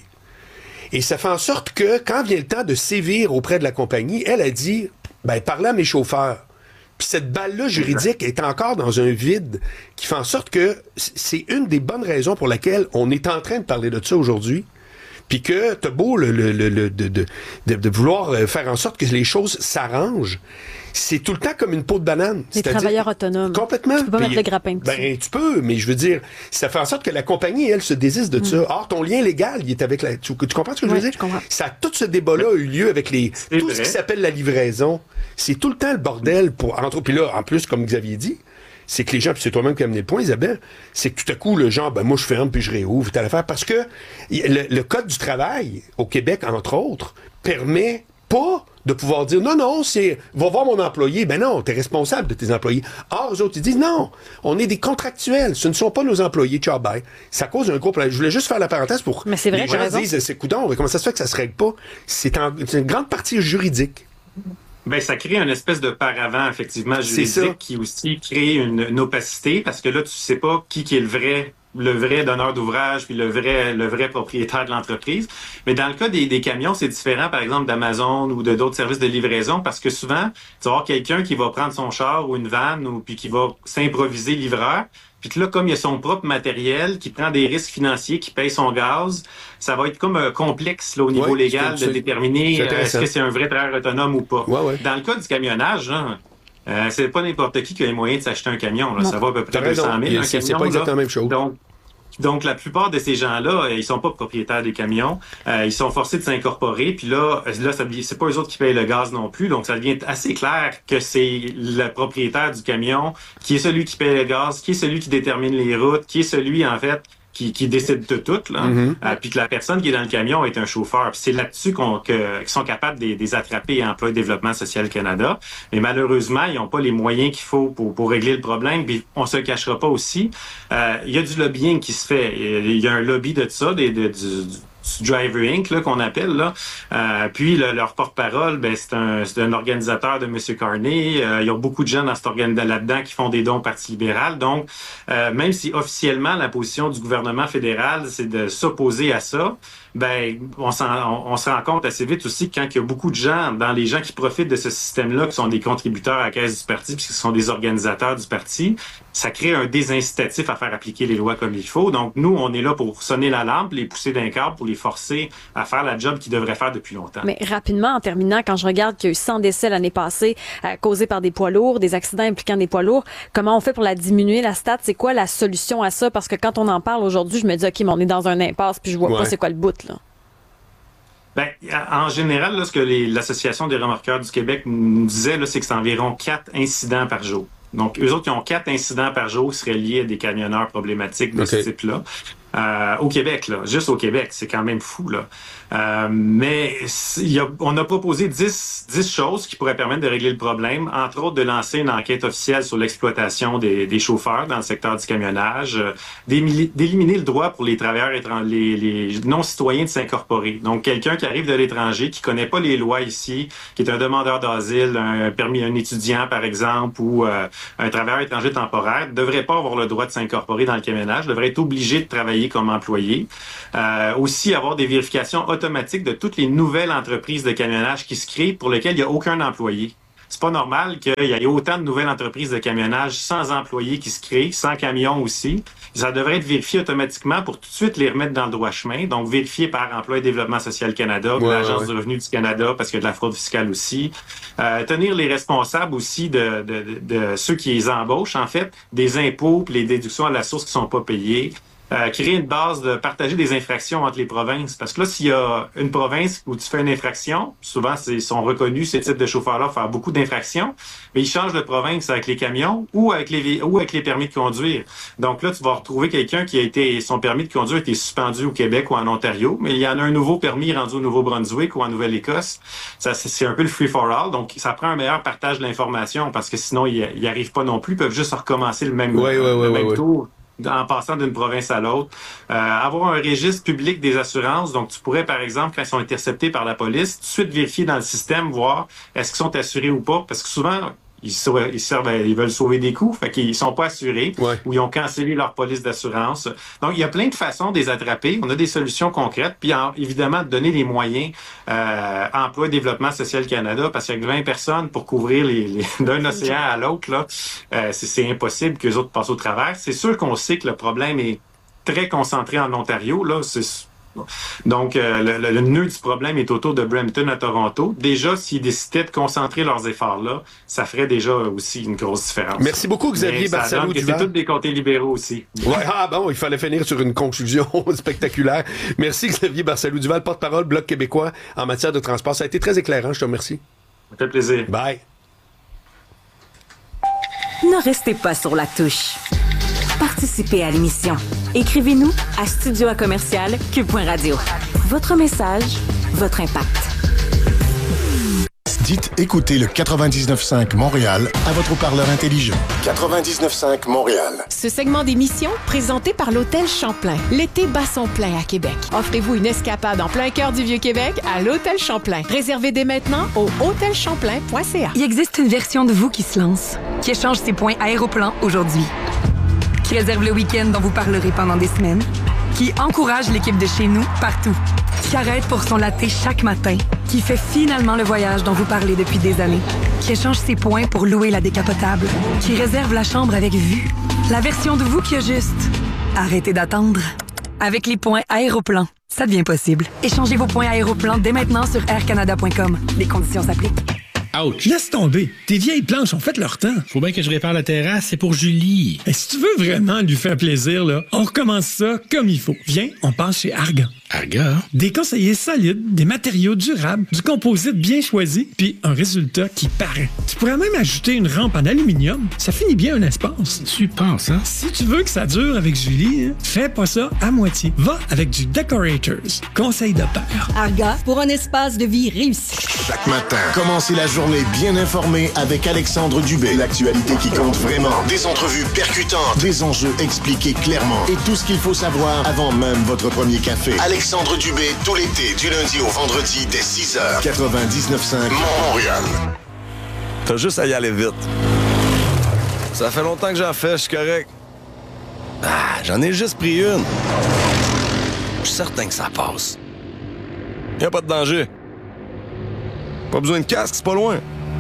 Et ça fait en sorte que, quand vient le temps de sévir auprès de la compagnie, elle a dit, ben, parlez à mes chauffeurs. Puis cette balle-là juridique est encore dans un vide qui fait en sorte que c'est une des bonnes raisons pour laquelle on est en train de parler de ça aujourd'hui. Puis que t'as beau le, le, le, le, de, de, de, de vouloir faire en sorte que les choses s'arrangent, c'est tout le temps comme une peau de banane. Les travailleurs autonomes. Complètement. Tu peux pas Puis, mettre le grappin dessus. Ben, tu peux, mais je veux dire, ça fait en sorte que la compagnie, elle, se désiste de mm. ça. Or, ton lien légal, il est avec la... Tu, tu comprends ce que je veux oui, dire? Je comprends. Ça, tout ce débat-là a eu lieu avec les... C'est tout vrai. Ce qui s'appelle la livraison. C'est tout le temps le bordel pour... Entre... Puis là, en plus, comme Xavier dit, c'est que les gens, puis c'est toi-même qui as amené le point, Isabelle, c'est que tout à coup, le genre, ben moi, je ferme puis je réouvre, t'as l'affaire. Parce que le, le Code du travail, au Québec, entre autres, permet pas de pouvoir dire, non, non, c'est, va voir mon employé. Ben non, t'es responsable de tes employés. Or, eux autres, ils disent, non, on est des contractuels. Ce ne sont pas nos employés. Ciao, bye. Ça cause un gros problème. Je voulais juste faire la parenthèse pour mais c'est vrai, les gens raison. disent, c'est coudon, comment ça se fait que ça se règle pas? C'est, en, c'est une grande partie juridique. Ben, ça crée une espèce de paravent, effectivement, juridique qui aussi crée une, une opacité parce que là, tu sais pas qui, qui est le vrai, le vrai donneur d'ouvrage puis le vrai, le vrai propriétaire de l'entreprise. Mais dans le cas des, des camions, c'est différent, par exemple, d'Amazon ou de d'autres services de livraison parce que souvent, tu vas avoir quelqu'un qui va prendre son char ou une vanne ou puis qui va s'improviser livreur. Puis que là, comme il a son propre matériel, qui prend des risques financiers, qui paye son gaz, ça va être comme un complexe là, au niveau ouais, légal de déterminer euh, est-ce que c'est un vrai travailleur autonome ou pas. Ouais, ouais. Dans le cas du camionnage, là, euh, c'est pas n'importe qui qui a les moyens de s'acheter un camion. Là. Ça va à peu près deux cent mille. C'est, c'est pas exactement la même chose. Donc, Donc, la plupart de ces gens-là, ils sont pas propriétaires des camions. Euh, ils sont forcés de s'incorporer. Puis là, là, ça, c'est pas eux autres qui payent le gaz non plus. Donc, ça devient assez clair que c'est le propriétaire du camion qui est celui qui paye le gaz, qui est celui qui détermine les routes, qui est celui, en fait, qui, qui décide de tout. Là. Mm-hmm. Euh, puis que la personne qui est dans le camion est un chauffeur. Puis c'est là-dessus qu'on, que, qu'ils sont capables de les attraper à Emploi et Développement social Canada. Mais malheureusement, ils n'ont pas les moyens qu'il faut pour, pour régler le problème. Puis on se le cachera pas aussi. Euh, il y a du lobbying qui se fait. Il y a un lobby de ça, des, de, du, du Driver Incorporated là, qu'on appelle. Là. Euh, puis le, leur porte-parole, ben, c'est, un, c'est un organisateur de M. Carney. Euh, il y a beaucoup de gens dans cet organe là-dedans qui font des dons au Parti libéral. Donc, euh, même si officiellement la position du gouvernement fédéral, c'est de s'opposer à ça, ben on, s'en, on, on se rend compte assez vite aussi que quand il y a beaucoup de gens, dans les gens qui profitent de ce système-là, qui sont des contributeurs à la caisse du parti, puis qui sont des organisateurs du parti, ça crée un désincitatif à faire appliquer les lois comme il faut. Donc, nous, on est là pour sonner l'alarme, les pousser d'un câble, pour les forcer à faire la job qu'ils devraient faire depuis longtemps. Mais rapidement, en terminant, quand je regarde qu'il y a eu cent décès l'année passée euh, causés par des poids lourds, des accidents impliquant des poids lourds, comment on fait pour la diminuer, la stat? C'est quoi la solution à ça? Parce que quand on en parle aujourd'hui, je me dis, OK, mais on est dans un impasse, puis je vois ouais. pas c'est quoi le bout, là. Ben, en général, là, ce que les, l'Association des remorqueurs du Québec nous disait, là, c'est que c'est environ quatre incidents par jour. Donc, eux autres, ils ont quatre incidents par jour qui seraient liés à des camionneurs problématiques de okay. ce type-là. Euh, au Québec, là, juste au Québec, c'est quand même fou, là. Euh, mais y a, on a proposé dix, dix choses qui pourraient permettre de régler le problème, entre autres de lancer une enquête officielle sur l'exploitation des, des chauffeurs dans le secteur du camionnage, euh, d'éliminer le droit pour les travailleurs étrangers, les, les non-citoyens de s'incorporer. Donc, quelqu'un qui arrive de l'étranger, qui connaît pas les lois ici, qui est un demandeur d'asile, un permis, un étudiant, par exemple, ou euh, un travailleur étranger temporaire, devrait pas avoir le droit de s'incorporer dans le camionnage, devrait être obligé de travailler comme employé. Euh, aussi, avoir des vérifications automatiques de toutes les nouvelles entreprises de camionnage qui se créent pour lesquelles il n'y a aucun employé. C'est pas normal qu'il y ait autant de nouvelles entreprises de camionnage sans employés qui se créent, sans camions aussi. Ça devrait être vérifié automatiquement pour tout de suite les remettre dans le droit chemin. Donc, vérifié par Emploi et Développement social Canada, ouais, l'Agence ouais. du revenu du Canada, parce qu'il y a de la fraude fiscale aussi. Euh, tenir les responsables aussi de, de, de, de ceux qui les embauchent, en fait, des impôts et les déductions à la source qui sont pas payées. Euh, créer une base de partager des infractions entre les provinces. Parce que là, s'il y a une province où tu fais une infraction, souvent, ils sont reconnus, ces types de chauffeurs-là, faire beaucoup d'infractions, mais ils changent de province avec les camions ou avec les ou avec les permis de conduire. Donc là, tu vas retrouver quelqu'un qui a été, son permis de conduire a été suspendu au Québec ou en Ontario, mais il y en a un nouveau permis rendu au Nouveau-Brunswick ou en Nouvelle-Écosse. Ça, c'est, c'est un peu le free-for-all. Donc, ça prend un meilleur partage de l'information parce que sinon, ils n'y arrivent pas non plus. Ils peuvent juste recommencer le même, ouais, ouais, le ouais, même ouais, tour. En passant d'une province à l'autre. Euh, avoir un registre public des assurances. Donc, tu pourrais, par exemple, quand ils sont interceptés par la police, tout de suite vérifier dans le système, voir est-ce qu'ils sont assurés ou pas. Parce que souvent, ils, sauvent, ils, servent, ils veulent sauver des coûts, fait qu'ils sont pas assurés ouais. ou ils ont cancellé leur police d'assurance. Donc, il y a plein de façons de les attraper. On a des solutions concrètes. Puis, en, évidemment, de donner les moyens euh, Emploi et Développement social Canada, parce qu'il y a vingt personnes pour couvrir les, les, d'un océan à l'autre. Là, euh, c'est, c'est impossible qu'eux autres passent au travers. C'est sûr qu'on sait que le problème est très concentré en Ontario. Là, c'est Donc, euh, le, le, le nœud du problème est autour de Brampton à Toronto. Déjà, s'ils décidaient de concentrer leurs efforts là, ça ferait déjà aussi une grosse différence. Merci beaucoup, Xavier Barsalou-Duval. C'est tous des comtés libéraux aussi. Ouais, ah bon, il fallait finir sur une conclusion spectaculaire. Merci, Xavier Barsalou-Duval, porte-parole Bloc québécois en matière de transport. Ça a été très éclairant, je te remercie. Ça fait plaisir. Bye. Ne restez pas sur la touche. Participez à l'émission. Écrivez-nous à studio à commercial cube point radio. Votre message, votre impact. Dites écoutez le quatre-vingt-dix-neuf cinq Montréal à votre haut-parleur intelligent. quatre-vingt-dix-neuf cinq Montréal. Ce segment d'émission, présenté par l'Hôtel Champlain. L'été bat son plein à Québec. Offrez-vous une escapade en plein cœur du Vieux-Québec à l'Hôtel Champlain. Réservez dès maintenant au hôtel champlain point c a. Il existe une version de vous qui se lance, qui échange ses points Aéroplan aujourd'hui, qui réserve le week-end dont vous parlerez pendant des semaines, qui encourage l'équipe de chez nous partout, qui arrête pour son latte chaque matin, qui fait finalement le voyage dont vous parlez depuis des années, qui échange ses points pour louer la décapotable, qui réserve la chambre avec vue. La version de vous qui a juste arrêtez d'attendre. Avec les points Aéroplan, ça devient possible. Échangez vos points Aéroplan dès maintenant sur air canada point com. Les conditions s'appliquent. Ouch! Laisse tomber. Tes vieilles planches ont fait leur temps. Faut bien que je répare la terrasse, c'est pour Julie. Et si tu veux vraiment lui faire plaisir, là, on recommence ça comme il faut. Viens, on passe chez Argan. Argan? Des conseillers solides, des matériaux durables, du composite bien choisi, puis un résultat qui paraît. Tu pourrais même ajouter une rampe en aluminium. Ça finit bien un espace. Tu penses, hein? Si tu veux que ça dure avec Julie, hein, fais pas ça à moitié. Va avec du Decorators. Conseil de père. Argan, pour un espace de vie réussi. Chaque matin, commencez la journée bien informée avec Alexandre Dubé. L'actualité qui compte vraiment. Des entrevues percutantes, des enjeux expliqués clairement et tout ce qu'il faut savoir avant même votre premier café. Alexandre Dubé, tout l'été, du lundi au vendredi, dès six heures. quatre-vingt-dix-neuf cinq Montréal. T'as juste à y aller vite. Ça fait longtemps que j'en fais, je suis correct. Ah, j'en ai juste pris une. Je suis certain que ça passe. Y a pas de danger. Pas besoin de casque, c'est pas loin.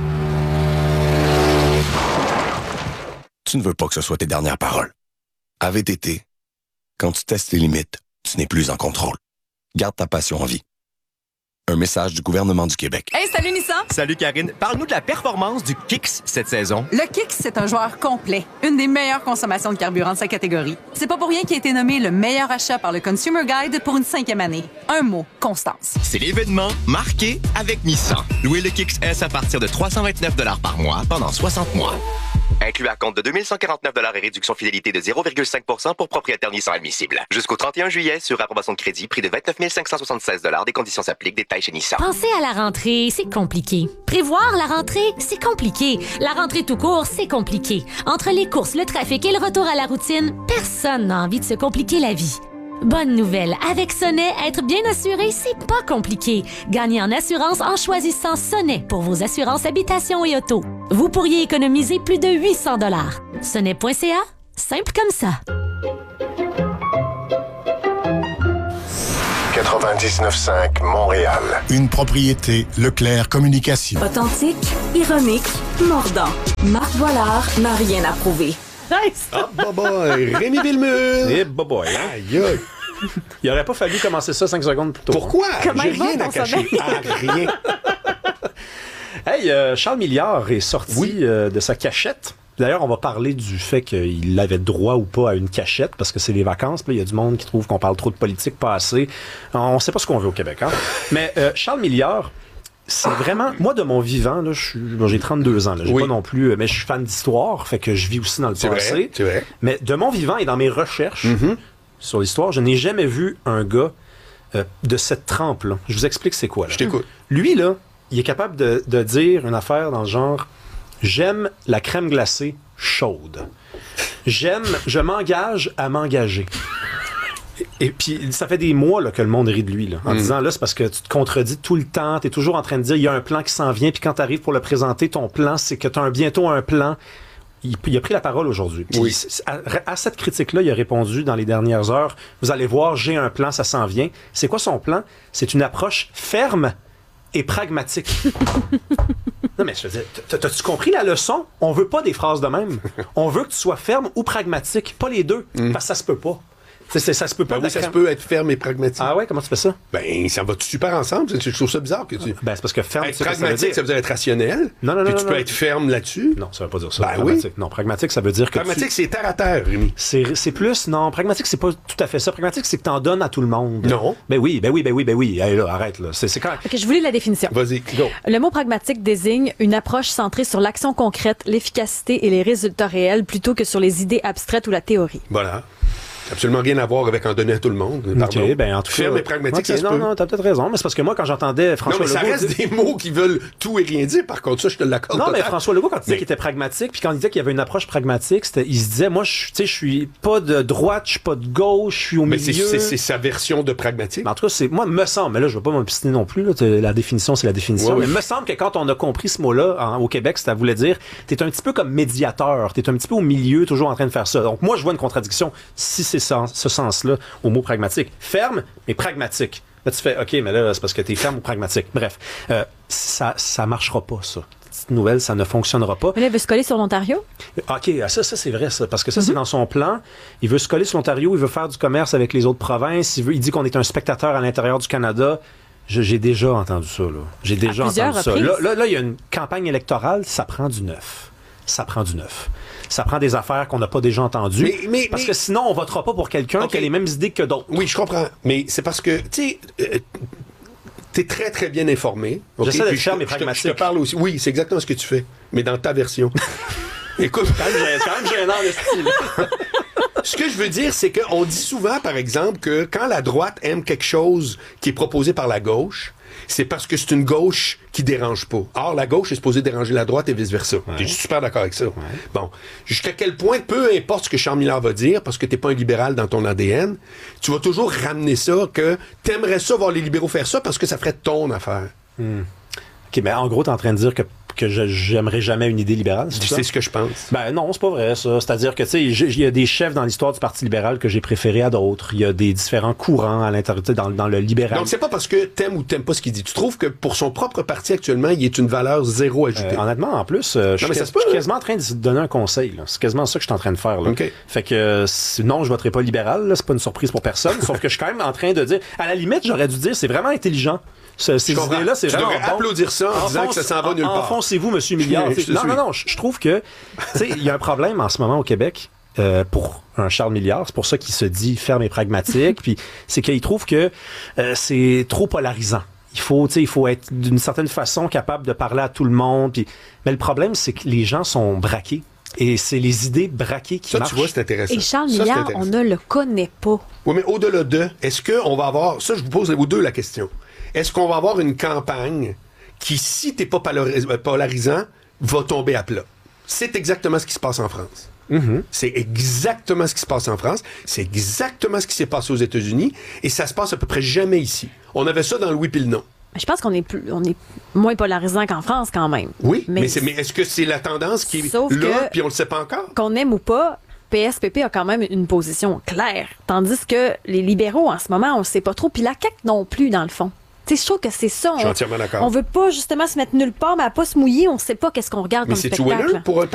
Tu ne veux pas que ce soit tes dernières paroles. À V T T, quand tu testes tes limites, tu n'es plus en contrôle. Garde ta passion en vie. Un message du gouvernement du Québec. Hey, salut Nissan! Salut Karine. Parle-nous de la performance du Kicks cette saison. Le Kicks, c'est un joueur complet. Une des meilleures consommations de carburant de sa catégorie. C'est pas pour rien qu'il a été nommé le meilleur achat par le Consumer Guide pour une cinquième année. Un mot, constance. C'est l'événement marqué avec Nissan. Louez le Kicks S à partir de trois cent vingt-neuf dollars par mois pendant soixante mois. Inclus à compte de deux mille cent quarante-neuf dollars et réduction fidélité de zéro virgule cinq pour cent pour propriétaire Nissan admissible. Jusqu'au trente et un juillet, sur approbation de crédit, prix de vingt-neuf mille cinq cent soixante-seize dollars. Des conditions s'appliquent. Détails chez Nissan. Penser à la rentrée, c'est compliqué. Prévoir la rentrée, c'est compliqué. La rentrée tout court, c'est compliqué. Entre les courses, le trafic et le retour à la routine, personne n'a envie de se compliquer la vie. Bonne nouvelle, avec Sonnet, être bien assuré, c'est pas compliqué. Gagnez en assurance en choisissant Sonnet pour vos assurances habitation et auto. Vous pourriez économiser plus de huit cents dollars. Sonnet point C A, simple comme ça. quatre-vingt-dix-neuf cinq Montréal. Une propriété Leclerc Communication. Authentique, ironique, mordant. Marc Voilard n'a rien à prouver. Nice! Ah, bah, bah, Rémi Villemur! Eh, bah, boy, hein? Aïe, aïe. Il aurait pas fallu commencer ça cinq secondes plus tôt. Pourquoi? Comment J'ai il va, rien à ton cacher. sommeil? Ah, rien. Hey, euh, Charles Milliard est sorti Oui. euh, de sa cachette. D'ailleurs, on va parler du fait qu'il avait droit ou pas à une cachette, parce que c'est les vacances. Puis il y a du monde qui trouve qu'on parle trop de politique, pas assez. On sait pas ce qu'on veut au Québec, hein? Mais euh, Charles Milliard, c'est vraiment... Moi, de mon vivant, là, je suis, bon, j'ai trente-deux ans. Là, j'ai Oui. pas non plus... Mais je suis fan d'histoire, fait que je vis aussi dans le C'est passé. vrai, c'est vrai. Mais de mon vivant et dans mes recherches Mm-hmm. sur l'histoire, je n'ai jamais vu un gars euh, de cette trempe-là. Je vous explique c'est quoi. Là. Je t'écoute. Lui, là, il est capable de, de dire une affaire dans le genre « J'aime la crème glacée chaude. J'aime... Je m'engage à m'engager. » Et puis, ça fait des mois là, que le monde rit de lui, là, en Mm. disant, là, c'est parce que tu te contredis tout le temps, tu es toujours en train de dire, il y a un plan qui s'en vient, puis quand tu arrives pour le présenter, ton plan, c'est que tu as un, bientôt un plan. Il, il a pris la parole aujourd'hui. Puis, Oui. c'est- à, à cette critique-là, il a répondu dans les dernières heures, vous allez voir, j'ai un plan, ça s'en vient. C'est quoi son plan? C'est une approche ferme et pragmatique. Non, mais je veux dire, t'as- t'as-tu compris la leçon? On veut pas des phrases de même. On veut que tu sois ferme ou pragmatique, pas les deux, parce que ça se peut pas. C'est- c'est- ça se peut pas. Ben de oui, la ça se crème- peut être ferme et pragmatique. Ah ouais, comment tu fais ça? Ben, ça va super ensemble. Je trouve ça bizarre que tu... Ben, c'est parce que ferme, Être tu sais ce que pragmatique, ça veut dire être rationnel. Non, non, non, Puis non, tu peux non. être ferme là-dessus. Non, ça veut pas dire ça. Ben pragmatique. oui. Non, pragmatique, ça veut dire que Pragmatique, tu... c'est terre à terre, Rémi. C'est, c'est plus... Non, pragmatique, c'est pas tout à fait ça. Pragmatique, c'est que t'en donnes à tout le monde. Non. Ben oui, ben oui, ben oui, ben oui. Allez, là, arrête, là. C'est, c'est quand... Ok, je voulais la définition. Vas-y, go. Le mot pragmatique désigne une approche centrée sur l'action concrète, l'efficacité et les résultats réels plutôt que sur les idées abstraites ou la théorie. Voilà. Absolument rien à voir avec en donner à tout le monde. Pardon. OK, ben en tout cas... Ferme et pragmatique, Ok, ça se non, peut. non, t'as peut-être raison, mais c'est parce que moi, quand j'entendais Non, François mais ça Legault... reste des mots qui veulent tout et rien dire. Par contre, ça, je te l'accorde. Non, mais total. François Legault, quand il disait Mais- qu'il était pragmatique, puis quand il disait qu'il y avait une approche pragmatique, c'était, il se disait, moi, je, tu sais, je suis pas de droite, je suis pas de gauche, je suis au Mais c'est, milieu. c'est, c'est sa version de pragmatique. Mais en tout cas, c'est, moi, me semble, mais là, je vais pas m'obstiner non plus, là, t'es- la définition, c'est la définition, Ouais, ouais. mais me semble que quand on a compris ce mot-là en- au Québec, ça voulait dire, t'es un petit peu comme médiateur, t'es un petit peu au milieu, toujours en train de faire ça. Donc, moi, je vois une contradiction, si c'est ça, ce sens-là, au mot pragmatique. Ferme, mais pragmatique. Là, tu fais, OK, mais là, c'est parce que t'es ferme ou pragmatique. Bref, euh, ça, ça marchera pas, ça. Petite nouvelle, ça ne fonctionnera pas. Mais là, il veut se coller sur l'Ontario? OK, ah, ça, ça c'est vrai, ça. Parce que ça, c'est dans son plan. Il veut se coller sur l'Ontario, il veut faire du commerce avec les autres provinces. Il, veut, il dit qu'on est un spectateur à l'intérieur du Canada. Je- j'ai déjà entendu ça, là. J'ai déjà plusieurs entendu ça. reprises. Là, là, là, il y a une campagne électorale, ça prend du neuf. Ça prend du neuf. Ça prend des affaires qu'on n'a pas déjà entendues. Mais- mais- parce mais- que sinon, on votera pas pour quelqu'un OK. qui a les mêmes idées que d'autres. Oui, je comprends. Mais c'est parce que, tu sais, euh, t'es très, très bien informé. OK? J'essaie d'être Puis je ferme te- et je te- pragmatique. Je te parle aussi. Oui, c'est exactement ce que tu fais. Mais dans ta version. Écoute, C'est quand même gênant, c'est quand même gênant, le style. ce que je veux dire, c'est qu'on dit souvent, par exemple, que quand la droite aime quelque chose qui est proposé par la gauche, c'est parce que c'est une gauche qui dérange pas. Or, la gauche est supposée déranger la droite et vice-versa. Je suis super d'accord avec ça. Bon. Jusqu'à quel point, peu importe ce que Charles Miller va dire, parce que t'es pas un libéral dans ton A D N, tu vas toujours ramener ça, que t'aimerais ça voir les libéraux faire ça parce que ça ferait ton affaire. OK, mais en gros, t'es en train de dire que que je, j'aimerais jamais une idée libérale. Tu sais ce que je pense. Ben non, c'est pas vrai, ça. C'est-à-dire que, tu sais, il y a des chefs dans l'histoire du Parti libéral que j'ai préférés à d'autres. Il y a des différents courants à l'intérieur, dans, dans le libéral. Donc, c'est pas parce que t'aimes ou t'aimes pas ce qu'il dit. Tu trouves que pour son propre parti actuellement, il est une valeur zéro ajoutée? Euh, honnêtement, en plus, euh, je, non, suis, ça se peut, je suis hein? quasiment en train de te donner un conseil. Là. C'est quasiment ça que je suis en train de faire. Là. Okay. Fait que, euh, non, je voterai pas libéral. Là. C'est pas une surprise pour personne. Sauf que je suis quand même en train de dire, à la limite, j'aurais dû dire, c'est vraiment intelligent. Ce, ces idées-là, c'est tu vraiment devrais bon. applaudir ça en Enfonce, disant que ça s'en va nulle part. Enfoncez-vous, monsieur Milliard. non, non, non, je, je trouve que, tu sais, il y a un problème en ce moment au Québec euh, pour un Charles Milliard. C'est pour ça qu'il se dit ferme et pragmatique. Puis c'est qu'il trouve que euh, c'est trop polarisant. Il faut, tu sais, il faut être d'une certaine façon capable de parler à tout le monde. Puis, mais le problème, c'est que les gens sont braqués. Et c'est les idées braquées qui ça, marchent. tu vois, c'est intéressant. Et Charles ça, Milliard, on ne le connaît pas. Oui, mais au-delà de, est-ce qu'on va avoir... Ça, je vous pose aux deux la question. Est-ce qu'on va avoir une campagne qui, si t'es pas polarisant, va tomber à plat? C'est exactement ce qui se passe en France. Mm-hmm. C'est exactement ce qui se passe en France. C'est exactement ce qui s'est passé aux États-Unis. Et ça se passe à peu près jamais ici. On avait ça dans le oui puis le non. Je pense qu'on est plus, on est moins polarisant qu'en France quand même. Oui, mais, mais, c'est, mais est-ce que c'est la tendance qui est là, puis on le sait pas encore? Qu'on aime ou pas, P S P P a quand même une position claire. Tandis que les libéraux, en ce moment, on ne sait pas trop. Puis la C A Q non plus, dans le fond. Tu sais, je trouve que c'est ça. On, je suis entièrement d'accord. On veut pas justement se mettre nulle part, mais à pas se mouiller, on sait pas qu'est-ce qu'on regarde mais comme c'est spectacle. Pour un